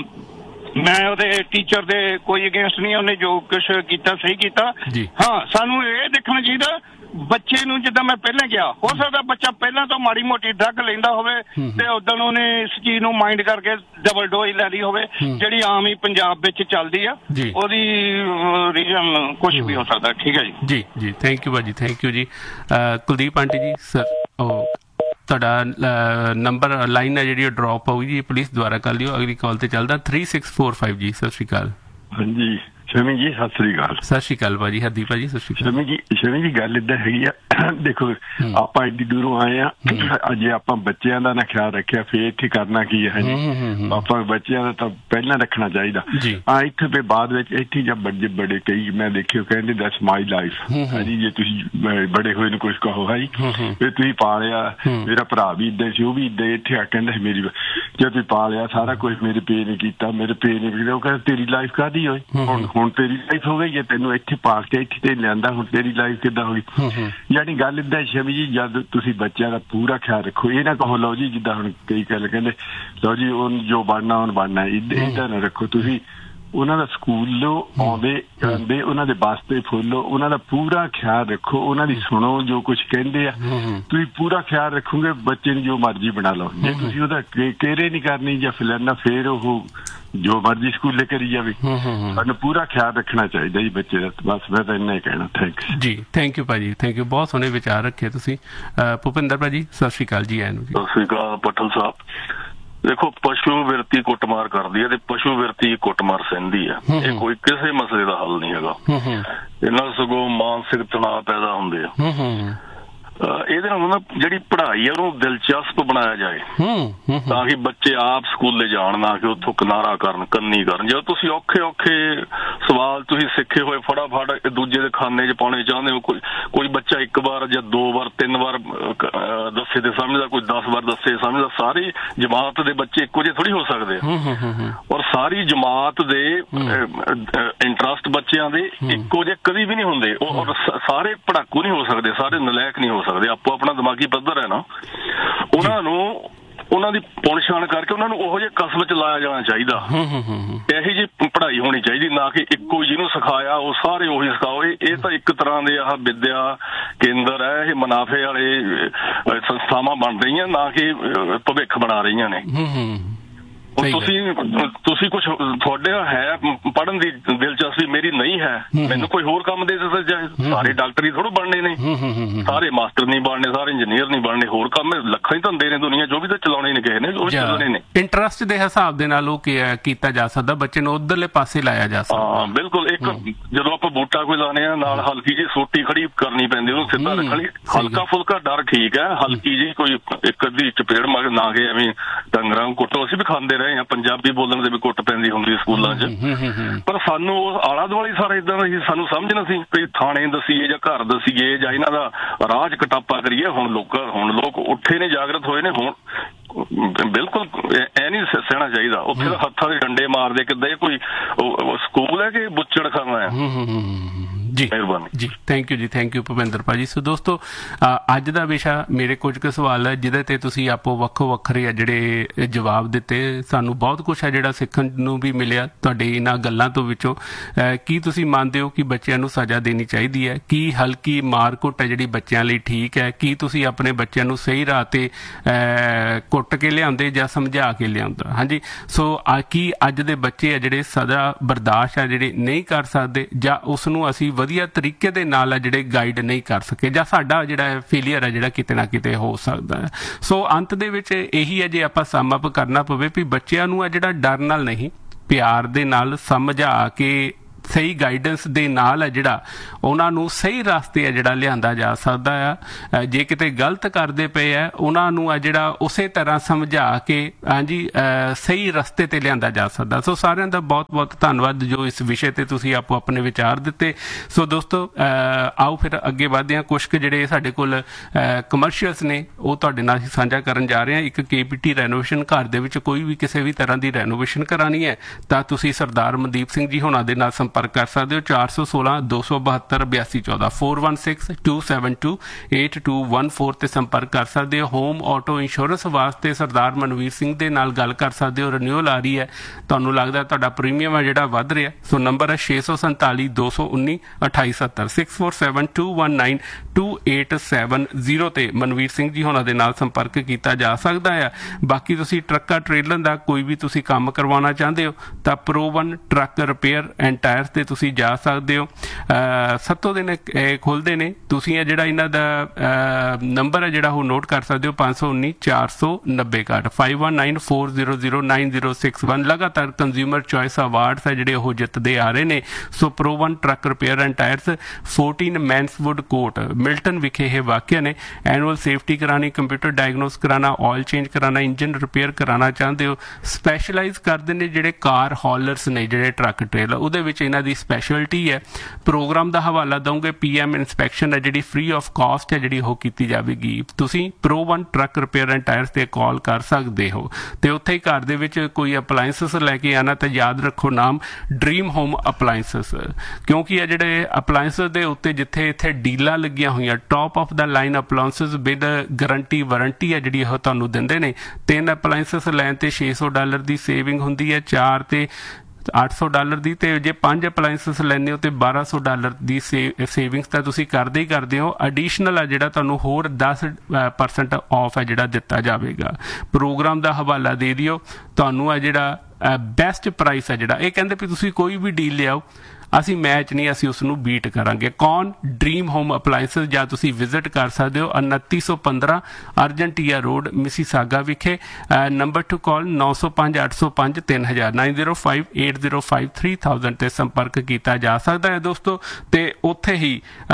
S1: ਮੈਂ ਉਹਦੇ ਟੀਚਰ ਦੇ ਕੋਈ ਅਗੇਂਸਟ ਨਹੀਂ, ਉਹਨੇ ਜੋ ਕੁਛ ਕੀਤਾ ਸਹੀ ਕੀਤਾ। ਹਾਂ, ਸਾਨੂੰ ਇਹ ਦੇਖਣਾ ਚਾਹੀਦਾ ਬੱਚੇ ਨੂੰ, ਜਿੱਦਾਂ ਮੈਂ ਪਹਿਲਾਂ ਕਿਹਾ, ਹੋ ਸਕਦਾ ਬੱਚਾ ਪਹਿਲਾਂ ਤੋਂ ਮਾੜੀ ਮੋਟੀ ਡਰੱਗ ਲੈਂਦਾ ਹੋਵੇ ਤੇ ਉਦੋਂ ਉਹਨੇ ਇਸ ਚੀਜ਼ ਨੂੰ ਮਾਈਂਡ ਕਰਕੇ ਡਬਲ ਡੋਜ਼ ਲੈ ਲਈ ਹੋਵੇ, ਜਿਹੜੀ ਆਮ ਹੀ ਪੰਜਾਬ ਵਿੱਚ ਚੱਲਦੀ ਆ, ਉਹਦੀ ਰੀਜ਼ਨ ਕੁਝ ਵੀ ਹੋ ਸਕਦਾ। ਠੀਕ ਹੈ ਜੀ।
S3: ਜੀ ਜੀ ਥੈਂਕ ਯੂ ਭਾਜੀ, ਥੈਂਕ ਯੂ ਜੀ। ਕੁਲਦੀਪ ਆਂਟੀ ਜੀ, ਸਰ ਉਹ ਤੁਹਾਡਾ ਨੰਬਰ ਲਾਈਨ ਹੈ ਜਿਹੜੀ ਉਹ ਡਰੋਪ ਹੋਊਗੀ ਜੀ, ਪਲੀਜ਼ ਦੁਬਾਰਾ ਕਰ ਲਿਓ, ਅਗਲੀ ਕਾਲ ਤੇ ਚੱਲਦਾ three six four five G. ਸਤਿ ਸ਼੍ਰੀ ਅਕਾਲ।
S6: ਹਾਂਜੀ ਸ਼ਮੀ ਜੀ, ਸਤਿ ਸ੍ਰੀ ਅਕਾਲ।
S3: ਸਤਿ ਸ਼੍ਰੀ ਅਕਾਲ ਭਾਜੀ, ਹਰਦੀਪ ਭਾਜੀ ਸਤਿ ਸ਼੍ਰੀ ਅਕਾਲ।
S6: ਸ਼ਮੀ ਜੀ, ਸ਼ਮੀ ਜੀ ਗੱਲ ਏਦਾਂ ਹੈਗੀ ਆ, ਦੇਖੋ ਆਪਾਂ ਐਡੀ ਦੂਰੋਂ ਆਏ ਆ, ਜੇ ਆਪਾਂ ਬੱਚਿਆਂ ਦਾ ਨਾ ਖਿਆਲ ਰੱਖਿਆ ਫੇਰ ਇੱਥੇ ਕਰਨਾ ਕੀ ਹੈ ਜੀ। ਆਪਾਂ ਬੱਚਿਆਂ ਦਾ ਤਾਂ ਪਹਿਲਾਂ ਰੱਖਣਾ ਚਾਹੀਦਾ ਆ, ਇੱਥੇ ਤੇ ਬਾਅਦ ਵਿੱਚ ਇੱਥੇ ਜਾਂ ਬੜੇ ਬੜੇ ਕਈ ਮੈਂ ਦੇਖਿਓ ਕਹਿੰਦੇ ਦੈਟਸ ਮਾਈ ਲਾਈਫ ਹੈ ਜੀ, ਜੇ ਤੁਸੀਂ ਬੜੇ ਹੋਏ ਨੂੰ ਕੁਛ ਕਹੋ ਹੈ ਜੀ, ਫਿਰ ਤੁਸੀਂ ਪਾਲਿਆ, ਮੇਰਾ ਭਰਾ ਵੀ ਏਦਾਂ ਸੀ, ਉਹ ਵੀ ਏਦਾਂ ਇੱਥੇ ਆ ਕਹਿੰਦਾ ਸੀ ਮੇਰੀ, ਜੇ ਤੁਸੀਂ ਪਾਲਿਆ ਸਾਰਾ ਕੁਛ ਮੇਰੇ ਪੇ ਨੇ ਕੀਤਾ, ਮੇਰੇ ਪੇ ਨੇ ਕੀਤਾ, ਉਹ ਕਹਿੰਦਾ ਤੇਰੀ ਲਾਈਫ ਕਾਹਦੀ ਹੋਈ, ਹੁਣ ਹੁਣ ਤੇਰੀ ਲਾਈਫ ਹੋ ਗਈ, ਜੇ ਤੈਨੂੰ ਇੱਥੇ ਪਾ ਕੇ ਇੱਥੇ ਤੇ ਲਿਆਂਦਾ, ਹੁਣ ਤੇਰੀ ਲਾਈਫ ਕਿੱਦਾਂ ਹੋਈ। ਯਾਨੀ ਗੱਲ ਏਦਾਂ ਸ਼ਮੀ ਜੀ, ਜਦ ਤੁਸੀਂ ਬੱਚਿਆਂ ਦਾ ਪੂਰਾ ਖਿਆਲ ਰੱਖੋ, ਇਹ ਨਾ ਕਹੋ ਲਓ ਜੀ ਜਿੱਦਾਂ ਹੁਣ ਕਈ ਗੱਲ ਕਹਿੰਦੇ ਲਓ ਜੀ ਉਹ ਜੋ ਬਣਨਾ ਉਹਨ ਬਣਨਾ, ਏਦਾਂ ਨਾ ਰੱਖੋ। ਤੁਸੀਂ ਉਹਨਾਂ ਦਾ ਸਕੂਲੋਂ ਆਉਂਦੇ ਜਾਂਦੇ ਉਹਨਾਂ ਦੇ ਬੱਸ ਤੇ ਫੋਲੋ, ਉਹਨਾਂ ਦਾ ਪੂਰਾ ਖਿਆਲ ਰੱਖੋ, ਉਹਨਾਂ ਦੀ ਸੁਣੋ ਜੋ ਕੁਛ ਕਹਿੰਦੇ ਆ, ਤੁਸੀਂ ਪੂਰਾ ਖਿਆਲ ਰੱਖੋਗੇ, ਬੱਚੇ ਨੂੰ ਜੋ ਮਰਜ਼ੀ ਬਣਾ ਲਓ। ਜੇ ਤੁਸੀਂ ਉਹਦਾ ਕੇਅਰੇ ਨਹੀਂ ਕਰਨੀ ਜਾਂ ਫਲਾਨਾ, ਫੇਰ ਉਹ ਜੋ ਮਰਜ਼ੀ ਸਕੂਲੇ ਕਰੀ ਜਾਵੇ। ਸਾਨੂੰ ਪੂਰਾ ਖਿਆਲ ਰੱਖਣਾ ਚਾਹੀਦਾ ਜੀ ਬੱਚੇ ਦਾ, ਬਸ ਮੈਂ ਤਾਂ ਇੰਨਾ ਹੀ ਕਹਿਣਾ। ਥੈਂਕਸ
S3: ਜੀ, ਥੈਂਕ ਯੂ ਭਾਜੀ, ਥੈਂਕ ਯੂ, ਬਹੁਤ ਸੋਹਣੇ ਵਿਚਾਰ ਰੱਖੇ ਤੁਸੀਂ। ਭੁਪਿੰਦਰ ਭਾਜੀ ਸਤਿ ਸ਼੍ਰੀ ਅਕਾਲ ਜੀ। ਆਇਆਂ ਨੂੰ ਜੀ।
S7: ਸਤਿ ਸ਼੍ਰੀ ਅਕਾਲ ਪਟਲ ਸਾਹਿਬ। ਦੇਖੋ, ਪਸ਼ੂ ਵਿਰਤੀ ਕੁੱਟਮਾਰ ਕਰਦੀ ਹੈ ਤੇ ਪਸ਼ੂ ਵਿਰਤੀ ਕੁੱਟਮਾਰ ਸਹਿੰਦੀ ਹੈ, ਇਹ ਕੋਈ ਕਿਸੇ ਮਸਲੇ ਦਾ ਹੱਲ ਨਹੀਂ ਹੈਗਾ, ਇਹਨਾਂ ਸਗੋਂ ਮਾਨਸਿਕ ਤਣਾਅ ਪੈਦਾ ਹੁੰਦੇ ਆ। ਇਹਦੇ ਨਾਲ ਨਾ ਜਿਹੜੀ ਪੜ੍ਹਾਈ ਹੈ ਉਹਨੂੰ ਦਿਲਚਸਪ ਬਣਾਇਆ ਜਾਏ ਤਾਂ ਕਿ ਬੱਚੇ ਆਪ ਸਕੂਲੇ ਜਾਣ, ਨਾ ਕਿ ਉੱਥੋਂ ਕਿਨਾਰਾ ਕਰਨ, ਕੰਨੀ ਕਰਨ। ਜਦੋਂ ਤੁਸੀਂ ਔਖੇ ਔਖੇ ਸਵਾਲ ਤੁਸੀਂ ਸਿੱਖੇ ਹੋਏ ਫਟਾਫਟ ਇੱਕ ਦੂਜੇ ਦੇ ਖਾਨੇ 'ਚ ਪਾਉਣੇ ਚਾਹੁੰਦੇ ਹੋ, ਕੋਈ ਕੋਈ ਬੱਚਾ ਇੱਕ ਵਾਰ ਜਾਂ ਦੋ ਵਾਰ ਤਿੰਨ ਵਾਰ ਦੱਸੇ ਤੇ ਸਮਝਦਾ, ਕੋਈ ਦਸ ਵਾਰ ਦੱਸੇ ਸਮਝਦਾ। ਸਾਰੀ ਜਮਾਤ ਦੇ ਬੱਚੇ ਇੱਕੋ ਜਿਹੇ ਥੋੜ੍ਹੀ ਹੋ ਸਕਦੇ ਆ, ਔਰ ਸਾਰੀ ਜਮਾਤ ਦੇ ਇੰਟਰਸਟ ਬੱਚਿਆਂ ਦੇ ਇੱਕੋ ਜਿਹੇ ਕਦੀ ਵੀ ਨਹੀਂ ਹੁੰਦੇ, ਔਰ ਸਾਰੇ ਪੜ੍ਹਾਕੂ ਨਹੀਂ ਹੋ ਸਕਦੇ, ਸਾਰੇ ਨਲਾਇਕ ਨਹੀਂ ਹੋ ਸਕਦੇ। ਆਪੋ ਆਪਣਾ ਦਿਮਾਗੀ ਪੱਧਰ ਹੈ ਨਾ, ਉਹਨਾਂ ਨੂੰ ਉਹਨਾਂ ਦੀ ਪੁਣਛਾਣ ਕਰਕੇ ਉਹਨਾਂ ਨੂੰ ਉਹੋ ਜਿਹੇ ਕਸਬ ਚ ਲਾਇਆ ਜਾਣਾ ਚਾਹੀਦਾ। ਇਹੋ ਜਿਹੀ ਪੜ੍ਹਾਈ ਹੋਣੀ ਚਾਹੀਦੀ, ਨਾ ਕਿ ਇੱਕੋ ਜਿਹਨੂੰ ਸਿਖਾਇਆ ਉਹ ਸਾਰੇ ਉਹੀ ਸਿਖਾਓ। ਇਹ ਤਾਂ ਇੱਕ ਤਰ੍ਹਾਂ ਦੇ ਆਹ ਵਿਦਿਆ ਕੇਂਦਰ ਹੈ, ਇਹ ਮੁਨਾਫੇ ਵਾਲੇ ਸੰਸਥਾਵਾਂ ਬਣ ਰਹੀਆਂ, ਨਾ ਕਿ ਭਵਿੱਖ ਬਣਾ ਰਹੀਆਂ ਨੇ। ਤੁਸੀਂ ਤੁਸੀਂ ਕੁਛ ਤੁਹਾਡੇ ਹੈ ਪੜ੍ਹਨ ਦੀ ਦਿਲਚਸਪੀ, ਮੇਰੀ ਨਹੀਂ ਹੈ, ਮੈਨੂੰ ਕੋਈ ਹੋਰ ਕੰਮ ਦੇ ਦਿੱਤਾ ਜਾਏ। ਸਾਰੇ ਡਾਕਟਰ ਹੀ ਥੋੜ੍ਹਾ ਬਣਨੇ ਨੇ, ਸਾਰੇ ਮਾਸਟਰ ਨਹੀਂ ਬਣਨੇ, ਸਾਰੇ ਇੰਜੀਨੀਅਰ ਨਹੀਂ ਬਣਨੇ, ਹੋਰ ਕੰਮ ਲੱਖਾਂ ਹੀ ਧੰਦੇ ਨੇ ਦੁਨੀਆ, ਜੋ ਵੀ ਤਾਂ ਚਲਾਉਣੇ ਨੇ ਕਿਸੇ ਨੇ, ਉਹ ਚੱਲਣੇ ਨੇ।
S3: ਇੰਟਰਸਟ ਦੇ ਹਿਸਾਬ ਦੇ ਨਾਲ ਉਹ ਕੀਤਾ ਜਾ ਸਕਦਾ, ਬੱਚੇ ਨੂੰ ਉਧਰਲੇ ਪਾਸੇ ਲਾਇਆ ਜਾ ਸਕਦਾ।
S7: ਹਾਂ ਬਿਲਕੁਲ। ਇੱਕ ਜਦੋਂ ਆਪਾਂ ਬੂਟਾ ਕੋਈ ਲਾਣੇ ਆ, ਨਾਲ ਹਲਕੀ ਜਿਹੀ ਸੋਟੀ ਖੜੀ ਕਰਨੀ ਪੈਂਦੀ, ਉਹਨੂੰ ਸਿੱਧਾ ਰੱਖਣੀ। ਹਲਕਾ ਫੁਲਕਾ ਡਰ ਠੀਕ ਹੈ, ਹਲਕੀ ਜਿਹੀ ਕੋਈ ਇੱਕ ਅੱਧੀ ਚਪੇੜ ਮਗ ਨਾ ਕੇ ਐਵੇਂ ਡੰਗਰਾਂ ਨੂੰ ਕੁੱਟੋ। ਅਸੀਂ ਵੀ ਖਾਂਦੇ ਰਹੇ ਹਾਂ, ਪੰਜਾਬੀ ਬੋਲਣ ਦੇ ਵੀ ਕੁੱਟ ਪੈਂਦੀ ਹੁੰਦੀ ਸਕੂਲਾਂ 'ਚ, ਪਰ ਸਾਨੂੰ ਉਹ ਆਲਾ ਦੁਆਲਾ ਸਾਰਾ ਏਦਾਂ ਦਾ ਸਾਨੂੰ ਸਮਝਣਾ ਸੀ ਵੀ ਥਾਣੇ ਦਸੀਏ ਜਾਂ ਘਰ ਦਸੀਏ ਜਾਂ ਇਹਨਾਂ ਦਾ ਰਾਜ ਕਟਾਪਾ ਕਰੀਏ। ਹੁਣ ਲੋਕ ਹੁਣ ਲੋਕ ਉੱਠੇ ਨੇ, ਜਾਗਰਤ ਹੋਏ ਨੇ, ਹੁਣ ਬਿਲਕੁਲ ਇਹ ਨਹੀਂ ਸਹਿਣਾ ਚਾਹੀਦਾ। ਉੱਥੇ ਤਾਂ ਹੱਥਾਂ ਦੇ ਡੰਡੇ ਮਾਰਦੇ, ਕਿੱਦਾਂ ਇਹ ਕੋਈ ਸਕੂਲ ਹੈ ਕਿ ਬੁੱਚੜ ਖਾਨਾ ਹੈ।
S3: ਜੀ ਜੀ ਥੈਂਕ ਯੂ ਜੀ, ਥੈਂਕ ਯੂ ਭੁਪਿੰਦਰ ਭਾਜੀ। ਸੋ ਦੋਸਤੋ, ਅੱਜ ਦਾ ਵਿਸ਼ਾ ਮੇਰੇ ਕੁਝ ਕੁ ਸਵਾਲ ਹੈ ਜਿਹਦੇ ਤੇ ਤੁਸੀਂ ਆਪੋ ਵੱਖੋ ਵੱਖਰੇ ਆ ਜਿਹੜੇ ਜਵਾਬ ਦਿੱਤੇ। ਸਾਨੂੰ ਬਹੁਤ ਕੁਛ ਹੈ ਜਿਹੜਾ ਸਿੱਖਣ ਨੂੰ ਵੀ ਮਿਲਿਆ ਤੁਹਾਡੇ ਇਹਨਾਂ ਗੱਲਾਂ ਤੋਂ ਵਿੱਚੋਂ। ਕੀ ਤੁਸੀਂ ਮੰਨਦੇ ਹੋ ਕਿ ਬੱਚਿਆਂ ਨੂੰ ਸਜ਼ਾ ਦੇਣੀ ਚਾਹੀਦੀ ਹੈ? ਕੀ ਹਲਕੀ ਮਾਰ ਕੁੱਟ ਹੈ ਜਿਹੜੀ ਬੱਚਿਆਂ ਲਈ ਠੀਕ ਹੈ? ਕੀ ਤੁਸੀਂ ਆਪਣੇ ਬੱਚਿਆਂ ਨੂੰ ਸਹੀ ਰਾਹ ਤੇ ਕੁੱਟ ਕੇ ਲਿਆਉਂਦੇ ਜਾਂ ਸਮਝਾ ਕੇ ਲਿਆਉਂਦਾ? ਹਾਂਜੀ, ਸੋ ਕੀ ਅੱਜ ਦੇ ਬੱਚੇ ਆ ਜਿਹੜੇ ਸਜ਼ਾ ਬਰਦਾਸ਼ਤ ਆ ਜਿਹੜੇ ਨਹੀਂ ਕਰ ਸਕਦੇ, ਜਾਂ ਉਸ ਨੂੰ ਅਸੀਂ ਵਧੀਆ ਤਰੀਕੇ ਦੇ ਨਾਲ ਆ ਜਿਹੜੇ ਗਾਈਡ ਨਹੀਂ ਕਰ ਸਕੇ, ਜਾਂ ਸਾਡਾ ਜਿਹੜਾ ਫੇਲੀਅਰ ਹੈ ਜਿਹੜਾ ਕਿਤੇ ਨਾ ਕਿਤੇ ਹੋ ਸਕਦਾ ਹੈ। ਸੋ ਅੰਤ ਦੇ ਵਿੱਚ ਇਹੀ ਹੈ, ਜੇ ਆਪਾਂ ਸਮ ਅਪ ਕਰਨਾ ਪਵੇ ਵੀ ਬੱਚਿਆਂ ਨੂੰ ਆ ਜਿਹੜਾ ਡਰ ਨਾਲ ਨਹੀਂ, ਪਿਆਰ ਦੇ ਨਾਲ ਸਮਝਾ ਕੇ ਸਹੀ ਗਾਈਡੈਂਸ ਦੇ ਨਾਲ ਹੈ ਜਿਹੜਾ ਉਹਨਾਂ ਨੂੰ ਸਹੀ ਰਸਤੇ ਹੈ ਜਿਹੜਾ ਲਿਆਂਦਾ ਜਾ ਸਕਦਾ ਆ। ਜੇ ਕਿਤੇ ਗਲਤ ਕਰਦੇ ਪਏ ਆ ਉਹਨਾਂ ਨੂੰ ਆ ਜਿਹੜਾ ਉਸੇ ਤਰ੍ਹਾਂ ਸਮਝਾ ਕੇ ਹਾਂਜੀ ਸਹੀ ਰਸਤੇ ਤੇ ਲਿਆਂਦਾ ਜਾ ਸਕਦਾ। ਸੋ ਸਾਰਿਆਂ ਦਾ ਬਹੁਤ ਬਹੁਤ ਧੰਨਵਾਦ ਜੋ ਇਸ ਵਿਸ਼ੇ ਤੇ ਤੁਸੀਂ ਆਪੋ ਆਪਣੇ ਵਿਚਾਰ ਦਿੱਤੇ। ਸੋ ਦੋਸਤੋ ਆਓ ਫਿਰ ਅੱਗੇ ਵਧਦੇ ਹਾਂ। ਕੁਛ ਕੁ ਜਿਹੜੇ ਸਾਡੇ ਕੋਲ ਕਮਰਸ਼ੀਅਲਸ ਨੇ ਉਹ ਤੁਹਾਡੇ ਨਾਲ ਅਸੀਂ ਸਾਂਝਾ ਕਰਨ ਜਾ ਰਹੇ ਹਾਂ। ਇੱਕ ਕੇ ਪੀ ਟੀ ਰੈਨੋਵੇਸ਼ਨ ਘਰ ਦੇ ਵਿੱਚ ਕੋਈ ਵੀ ਕਿਸੇ ਵੀ ਤਰ੍ਹਾਂ ਦੀ ਰੈਨੋਵੇਸ਼ਨ ਕਰਾਉਣੀ ਹੈ ਤਾਂ ਤੁਸੀਂ ਸਰਦਾਰ ਮਨਦੀਪ ਸਿੰਘ ਜੀ ਹੋਣਾ ਦੇ ਨਾਲ ਸੰਪਰਕ ਕਰ ਸਕਦੇ ਹੋ। ਚਾਰ ਸੌ ਸੋਲਾਂ ਦੋ ਸੌ ਬਹੱਤਰ ਬਿਆਸੀ ਚੌਦਾਂ four one six to seven to eight two one four ਤੇ ਸੰਪਰਕ ਕਰ ਸਕਦੇ ਹੋ। ਹੋਮ ਆਟੋ ਇੰਸ਼ੋਰੈਂਸ ਵਾਸਤੇ ਸਰਦਾਰ ਮਨਵੀਰ ਸਿੰਘ ਦੇ ਨਾਲ ਗੱਲ ਕਰ ਸਕਦੇ ਹੋ। ਰਿਨਿਊਅਲ ਆ ਰਹੀ ਹੈ, ਤੁਹਾਨੂੰ ਲੱਗਦਾ ਤੁਹਾਡਾ ਪ੍ਰੀਮੀਅਮ ਹੈ ਜਿਹੜਾ ਵੱਧ ਰਿਹਾ, ਸੋ ਨੰਬਰ ਹੈ ਛੇ ਸੌ ਸੰਤਾਲੀ ਦੋ ਸੌ ਉੱਨੀ ਅਠਾਈ ਸੱਤਰ six four seven to one nine to eight seven zero ਤੇ ਮਨਵੀਰ ਸਿੰਘ ਜੀ ਹੋਣਾ ਦੇ ਨਾਲ ਸੰਪਰਕ ਕੀਤਾ ਜਾ ਸਕਦਾ ਆ। ਬਾਕੀ ਤੁਸੀਂ ਟਰੱਕਾਂ ਟ੍ਰੇਲਰ ਦਾ ਕੋਈ ਵੀ ਤੁਸੀਂ ਕੰਮ ਕਰਵਾਉਣਾ ਚਾਹੁੰਦੇ ਹੋ ਤਾਂ pro one truck repair and tyres ਤੇ ਤੁਸੀਂ ਜਾ ਸਕਦੇ ਹੋ। ਸੱਤੋਂ ਦਿਨ ਖੁੱਲ੍ਹਦੇ ਨੇ, ਤੁਸੀਂ ਇਹ ਜਿਹੜਾ ਇਹਨਾਂ ਦਾ ਨੰਬਰ ਹੈ ਜਿਹੜਾ ਉਹ ਨੋਟ ਕਰ ਸਕਦੇ ਹੋ ਪੰਜ ਸੌ ਉੱਨੀ ਚਾਰ ਸੌ ਨੱਬੇ ਇਕਾਹਠ five one nine four zero zero nine zero six one. ਲਗਾਤਾਰ ਕੰਜ਼ਿਊਮਰ ਚੋਇਸ ਅਵਾਰਡਸ ਹੈ ਜਿਹੜੇ ਉਹ ਜਿੱਤਦੇ ਆ ਰਹੇ ਨੇ। ਸੋ pro one truck repair and tyres fourteen ਮੈਨਸਵੁੱਡ court Milton ਵਿਖੇ ਇਹ ਵਾਕਿਆ ਨੇ। ਐਨੂਅਲ ਸੇਫਟੀ ਕਰਾਣੀ, ਕੰਪਿਊਟਰ ਡਾਇਗਨੋਸ ਕਰਾਣਾ, ਆਇਲ ਚੇਂਜ ਕਰਾਣਾ, ਇੰਜਨ ਰਿਪੇਅਰ ਕਰਾਉਣਾ ਚਾਹੁੰਦੇ ਹੋ। ਸਪੈਸ਼ਲਾਈਜ਼ ਕਰਦੇ ਨੇ ਜਿਹੜੇ ਕਾਰ ਹੌਲਰਸ ਨੇ ਜਿਹੜੇ ਟਰੱਕ ਟ੍ਰੇਲਰ, ਉਹਦੇ ਵਿੱਚ ਇਹਨਾਂ ਦੀ ਸਪੈਸ਼ਲਿਟੀ ਹੈ। ਪ੍ਰੋਗਰਾਮ ਦਾ ਹਵਾਲਾ ਦਊਂਗੇ, ਪੀ ਐਮ ਇਨਸਪੈਕਸ਼ਨ ਹੈ ਜਿਹੜੀ ਫ੍ਰੀ ਆਫ ਕਾਸਟ ਹੈ ਜਿਹੜੀ ਉਹ ਕੀਤੀ ਜਾਵੇਗੀ। ਤੁਸੀਂ pro one truck repair and tyres ਤੇ ਕਾਲ ਕਰ ਸਕਦੇ ਹੋ ਤੇ ਉੱਥੇ ਹੀ ਘਰ ਦੇ ਵਿੱਚ ਕੋਈ ਅਪਲਾਇੰਸਸ ਲੈ ਕੇ ਆਉਣਾ ਤਾਂ ਯਾਦ ਰੱਖੋ ਨਾਮ ਡ੍ਰੀਮ ਹੋਮ ਅਪਲਾਇੰਸਸ, ਕਿਉਂਕਿ ਇਹ ਜਿਹੜੇ ਅਪਲਾਇੰਸਸ ਦੇ ਉੱਤੇ ਜਿੱਥੇ ਇੱਥੇ ਡੀਲਾਂ ਲੱਗੀਆਂ ਹੋਈਆਂ top of the line ਅਪਲਾਇੰਸਸ with guarantee warranty ਹੈ ਜਿਹੜੀ ਉਹ ਤੁਹਾਨੂੰ ਦਿੰਦੇ ਨੇ। ਤਿੰਨ ਅਪਲਾਇੰਸਸ ਲੈਣ ਤੇ ਛੇ ਸੌ ਡਾਲਰ ਦੀ ਸੇਵਿੰਗ ਹੁੰਦੀ ਹੈ, ਚਾਰ ਤੇ ਅੱਠ ਸੌ ਡਾਲਰ ਦੀ, ਤੇ ਜੇ ਪੰਜ ਅਪਲਾਇੰਸਸ ਲੈਂਦੇ ਹੋ ਤੇ ਬਾਰਾਂ ਸੌ ਡਾਲਰ ਦੀ ਸੇਵਿੰਗਸ ਤਾਂ ਤੁਸੀਂ ਕਰਦੇ ਹੀ ਕਰਦੇ ਹੋ। ਐਡੀਸ਼ਨਲ ਆ ਜਿਹੜਾ ਤੁਹਾਨੂੰ ਹੋਰ ਦਸ ਪਰਸੈਂਟ ਆਫ ਹੈ ਜਿਹੜਾ ਦਿੱਤਾ ਜਾਵੇਗਾ। ਪ੍ਰੋਗਰਾਮ ਦਾ ਹਵਾਲਾ ਦੇ ਦਿਓ, ਤੁਹਾਨੂੰ ਆ ਜਿਹੜਾ ਬੈਸਟ ਪ੍ਰਾਈਸ ਹੈ ਜਿਹੜਾ ਇਹ ਕਹਿੰਦੇ ਵੀ ਤੁਸੀਂ ਕੋਈ ਵੀ ਡੀਲ ਲਿਆਓ, ਅਸੀਂ ਮੈਚ ਨਹੀਂ, ਅਸੀਂ ਉਸ ਨੂੰ ਬੀਟ ਕਰਾਂਗੇ। ਕੌਣ? Dream home ਅਪਲਾਇੰਸਸ। ਜਾਂ ਤੁਸੀਂ ਵਿਜ਼ਿਟ ਕਰ ਸਕਦੇ ਹੋ ਉਨੱਤੀ ਸੌ ਪੰਦਰਾਂ ਅਰਜੈਂਟੀਆ ਰੋਡ ਮਿਸੀਸਾਗਾ ਵਿਖੇ। ਨੰਬਰ ਟੂ ਕਾਲ ਨੌ ਸੌ ਪੰਜ ਅੱਠ ਸੌ ਪੰਜ ਤਿੰਨ ਹਜ਼ਾਰ nine zero five eight zero five three thousand ਤੇ ਸੰਪਰਕ ਕੀਤਾ ਜਾ ਸਕਦਾ ਹੈ ਦੋਸਤੋ। ਤੇ ਉੱਥੇ ਹੀ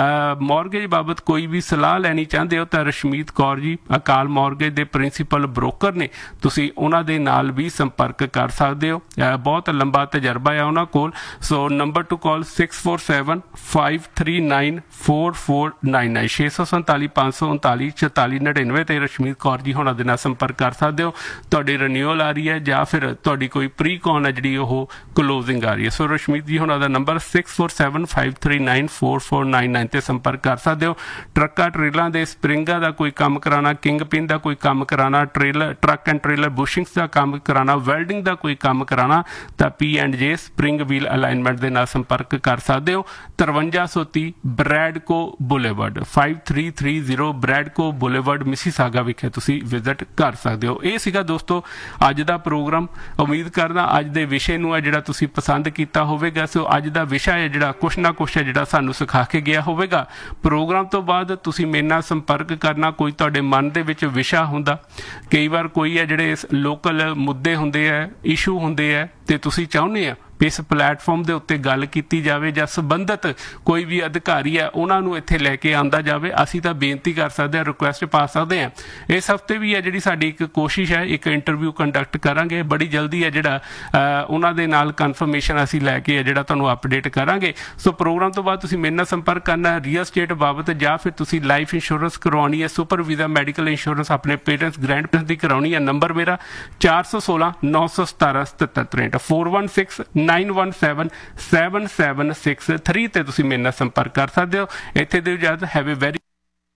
S3: ਮੌਰਗੇਜ ਬਾਬਤ ਕੋਈ ਵੀ ਸਲਾਹ ਲੈਣੀ ਚਾਹੁੰਦੇ ਹੋ ਤਾਂ ਰਸ਼ਮੀਤ ਕੌਰ ਜੀ ਅਕਾਲ ਮੌਰਗੇਜ ਦੇ ਪ੍ਰਿੰਸੀਪਲ ਬ੍ਰੋਕਰ ਨੇ, ਤੁਸੀਂ ਉਹਨਾਂ ਦੇ ਨਾਲ ਵੀ ਸੰਪਰਕ ਕਰ ਸਕਦੇ ਹੋ। ਬਹੁਤ ਲੰਬਾ ਤਜਰਬਾ ਹੈ ਉਹਨਾਂ ਕੋਲ। ਸੋ ਨੰਬਰ ਟੂ ਕਾਲ six four seven five three nine four four nine nine ਛੇ ਸੌ ਸੰਤਾਲੀ ਪੰਜ ਸੌ ਉਨਤਾਲੀ ਚੁਤਾਲੀ ਨੜਿਨਵੇਂ ਤੇ ਰਸ਼ਮੀਤ ਕੌਰ ਜੀ ਹੋਣਾ ਦੇ ਨਾਲ ਸੰਪਰਕ ਕਰ ਸਕਦੇ ਹੋ। ਤੁਹਾਡੀ ਰਿਨਿਊਅਲ ਆ ਰਹੀ ਹੈ ਜਾਂ ਫਿਰ ਤੁਹਾਡੀ ਕੋਈ ਪ੍ਰੀ ਕੌਨ ਹੈ ਜਿਹੜੀ ਉਹ ਕਲੋਜ਼ਿੰਗ ਆ ਰਹੀ ਹੈ। ਸੋ ਰਸ਼ਮੀਤ ਜੀ ਹੋਣਾ ਦਾ number six four seven five three nine four four nine nine ਤੇ ਸੰਪਰਕ ਕਰ ਸਕਦੇ ਹੋ। ਟਰੱਕਾਂ ਟ੍ਰੇਲਾਂ ਦੇ ਸਪਰਿੰਗਾਂ ਦਾ ਕੋਈ ਕੰਮ ਕਰਾਉਣਾ, ਕਿੰਗ ਪਿਨ ਦਾ ਕੋਈ ਕੰਮ ਕਰਾਉਣਾ, ਟ੍ਰੇਲਰ ਟਰੱਕ ਐਂਡ ਟ੍ਰੇਲਰ ਬੁਸ਼ਿੰਗਸ ਦਾ ਕੰਮ ਕਰਾਉਣਾ, ਵੈਲਡਿੰਗ ਦਾ ਕੋਈ ਕੰਮ ਕਰਾਉਣਾ ਤਾਂ ਪੀ ਐਂਡ ਜੇ ਸਪਰਿੰਗ ਵੀਲ ਅਲਾਈਨਮੈਂਟ ਦੇ ਨਾਲ ਸੰਪਰਕ ਕਰ ਸਕਦੇ ਹੋ। ਤਰਵੰਜਾ ਸੌ ਤੀਹ ਬ੍ਰੈਡਕੋ boulevard five three three zero ਬ੍ਰੈਡਕੋ boulevard Mississauga ਵਿਖੇ ਤੁਸੀਂ ਵਿਜ਼ਿਟ ਕਰ ਸਕਦੇ ਹੋ। ਇਹ ਸੀਗਾ ਦੋਸਤੋ ਅੱਜ ਦਾ ਪ੍ਰੋਗਰਾਮ। ਉਮੀਦ ਕਰਦਾ ਅੱਜ ਦੇ ਵਿਸ਼ੇ ਨੂੰ ਹੈ ਜਿਹੜਾ ਤੁਸੀਂ ਪਸੰਦ ਕੀਤਾ ਹੋਵੇਗਾ। ਸੋ ਅੱਜ ਦਾ ਵਿਸ਼ਾ ਹੈ ਜਿਹੜਾ ਕੁਛ ਨਾ ਕੁਛ ਹੈ ਜਿਹੜਾ ਸਾਨੂੰ ਸਿਖਾ ਕੇ ਗਿਆ ਹੋਵੇਗਾ। ਪ੍ਰੋਗਰਾਮ ਤੋਂ ਬਾਅਦ ਤੁਸੀਂ ਮੇਰੇ ਨਾਲ ਸੰਪਰਕ ਕਰਨਾ, ਕੋਈ ਤੁਹਾਡੇ ਮਨ ਦੇ ਵਿੱਚ ਵਿਸ਼ਾ ਹੁੰਦਾ, ਕਈ ਵਾਰ ਕੋਈ ਹੈ ਜਿਹੜੇ ਲੋਕਲ ਮੁੱਦੇ ਹੁੰਦੇ ਹੈ, ਇਸ਼ੂ ਹੁੰਦੇ ਹੈ ਤੇ ਤੁਸੀਂ ਚਾਹੁੰਦੇ ਆ ਇਸ ਪਲੇਟਫਾਰਮ ਦੇ ਉੱਤੇ ਗੱਲ ਕੀਤੀ ਜਾਵੇ ਜਾਂ ਸੰਬੰਧਿਤ ਕੋਈ ਵੀ ਅਧਿਕਾਰੀ ਹੈ ਉਹਨਾਂ ਨੂੰ ਇੱਥੇ ਲੈ ਕੇ ਆਉਂਦਾ ਜਾਵੇ, ਅਸੀਂ ਤਾਂ ਬੇਨਤੀ ਕਰ ਸਕਦੇ ਹਾਂ, ਰਿਕੁਐਸਟ ਪਾ ਸਕਦੇ ਹਾਂ। ਇਸ ਹਫਤੇ ਵੀ ਹੈ ਜਿਹੜੀ ਸਾਡੀ ਇੱਕ ਕੋਸ਼ਿਸ਼ ਹੈ, ਇੱਕ ਇੰਟਰਵਿਊ ਕੰਡਕਟ ਕਰਾਂਗੇ ਬੜੀ ਜਲਦੀ ਹੈ ਜਿਹੜਾ ਉਹਨਾਂ ਦੇ ਨਾਲ ਕਨਫਰਮੇਸ਼ਨ ਅਸੀਂ ਲੈ ਕੇ ਜਿਹੜਾ ਤੁਹਾਨੂੰ ਅਪਡੇਟ ਕਰਾਂਗੇ। ਸੋ ਪ੍ਰੋਗਰਾਮ ਤੋਂ ਬਾਅਦ ਤੁਸੀਂ ਮੇਰੇ ਨਾਲ ਸੰਪਰਕ ਕਰਨਾ ਰੀਅਲ ਸਟੇਟ ਬਾਬਤ, ਜਾਂ ਫਿਰ ਤੁਸੀਂ ਲਾਈਫ ਇੰਸ਼ੋਰੈਂਸ ਕਰਵਾਉਣੀ ਹੈ, ਸੁਪਰ ਵੀਜ਼ਾ ਮੈਡੀਕਲ ਇੰਸ਼ੋਰੈਂਸ ਆਪਣੇ ਪੇਰੈਂਟਸ ਗ੍ਰੈਂਡ ਪੇਰੈਂਟਸ ਦੀ ਕਰਵਾਉਣੀ ਹੈ। ਨੰਬਰ ਮੇਰਾ ਚਾਰ ਸੌ ਸੋਲਾਂ ਨੌ ਸੌ ਸਤਾਰਾਂ ਸਤੱਤਰ ਤਰੇਂਹਠ four one six nine one seven seven seven six three ਤੇ ਤੁਸੀਂ ਮੇਰੇ ਨਾਲ ਸੰਪਰਕ ਕਰ ਸਕਦੇ ਹੋ। ਇੱਥੇ ਦਿਓ ਇਜਾਜ਼ਤ। ਹੈਵ ਏ ਵੈਰੀ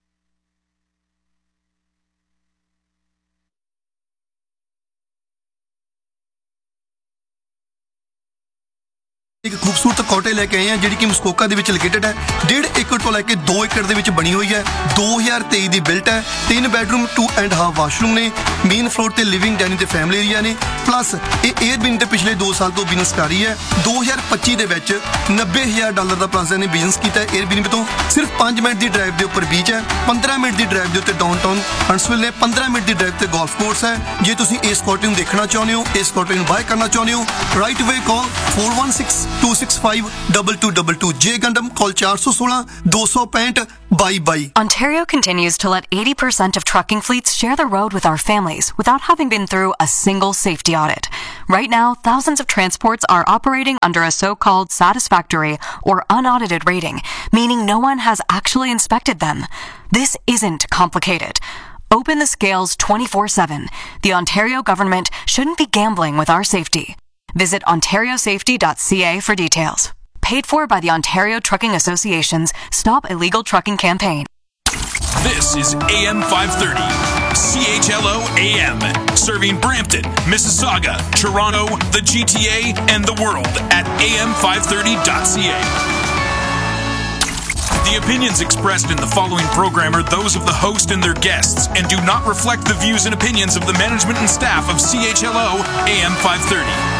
S8: ਇੱਕ ਖੂਬਸੂਰਤ ਕੋਟੇ ਲੈ ਕੇ ਆਏ ਆ ਜਿਹੜੀ ਕਿ ਮਸਕੋਕਾ ਦੇ ਵਿੱਚ ਲੋਕੇਟਡ ਹੈ। ਡੇਢ ਏਕੜ ਤੋਂ ਲੈ ਕੇ ਦੋ ਏਕੜ ਦੇ ਵਿੱਚ ਬਣੀ ਹੋਈ ਹੈ। ਦੋ ਹਜ਼ਾਰ ਤੇਈ ਦੀ ਬਿਲਟ ਹੈ। ਤਿੰਨ bedroom to and half washroom ਨੇ। ਮੇਨ ਫਲੋਰ ਤੇ ਲਿਵਿੰਗ ਡਾਈਨਿੰਗ ਤੇ ਫੈਮਿਲੀ ਏਰੀਆ ਨੇ। ਪਲੱਸ ਇਹ 에ਅਰਬਿਨ ਦੇ ਪਿਛਲੇ ਦੋ ਸਾਲ ਤੋਂ ਬਿਜ਼ਨਸ ਕਰ ਰਹੀ ਹੈ। ਦੋ ਹਜ਼ਾਰ ਪੱਚੀ ਦੇ ਵਿੱਚ ਨੱਬੇ ਹਜ਼ਾਰ ਡਾਲਰ ਦਾ ਪਲੱਸ ਨੇ ਬਿਜ਼ਨਸ ਕੀਤਾ 에ਅਰਬਿਨ ਤੋਂ। ਸਿਰਫ ਪੰਜ ਮਿੰਟ ਦੀ ਡਰਾਈਵ ਦੇ ਉੱਪਰ ਬੀਚ ਹੈ। ਪੰਦਰਾਂ ਮਿੰਟ ਦੀ ਡਰਾਈਵ ਦੇ ਉੱਤੇ ਡਾਊਨਟਾਊਨ ਹੰਟਸਵਿਲ ਨੇ। ਪੰਦਰਾਂ ਮਿੰਟ ਦੀ ਡਰਾਈਵ ਤੇ ਗੋਲਫ ਕੋਰਸ ਹੈ। ਜੇ ਤੁਸੀਂ ਇਸ ਕੋਟੇ ਨੂੰ ਦੇਖਣਾ ਚਾਹੁੰਦੇ ਹੋ, ਇਸ ਕੋਟੇ ਨੂੰ ਬਾਏ ਕਰਨਾ ਚਾਹੁੰਦੇ ਹੋ, ਰਾਈਟ ਅਵੇ ਕਾਲ four one six two six five two two two two. J Gundam, call four one six, two five zero, two two.
S9: Ontario continues to let eighty percent of trucking fleets share the road with our families without having been through a single safety audit. Right now, thousands of transports are operating under a so-called satisfactory or unaudited rating, meaning no one has actually inspected them. This isn't complicated. Open the scales twenty-four seven. The Ontario government shouldn't be gambling with our safety. Visit ontario safety dot c a for details. Paid for by the Ontario Trucking Association's Stop Illegal Trucking campaign.
S10: This is A M five thirty, C H L O A M, serving Brampton, Mississauga, Toronto, the G T A, and the world at A M five thirty dot c a. The opinions expressed in the following program are those of the host and their guests and do not reflect the views and opinions of the management and staff of C H L O A M five thirty.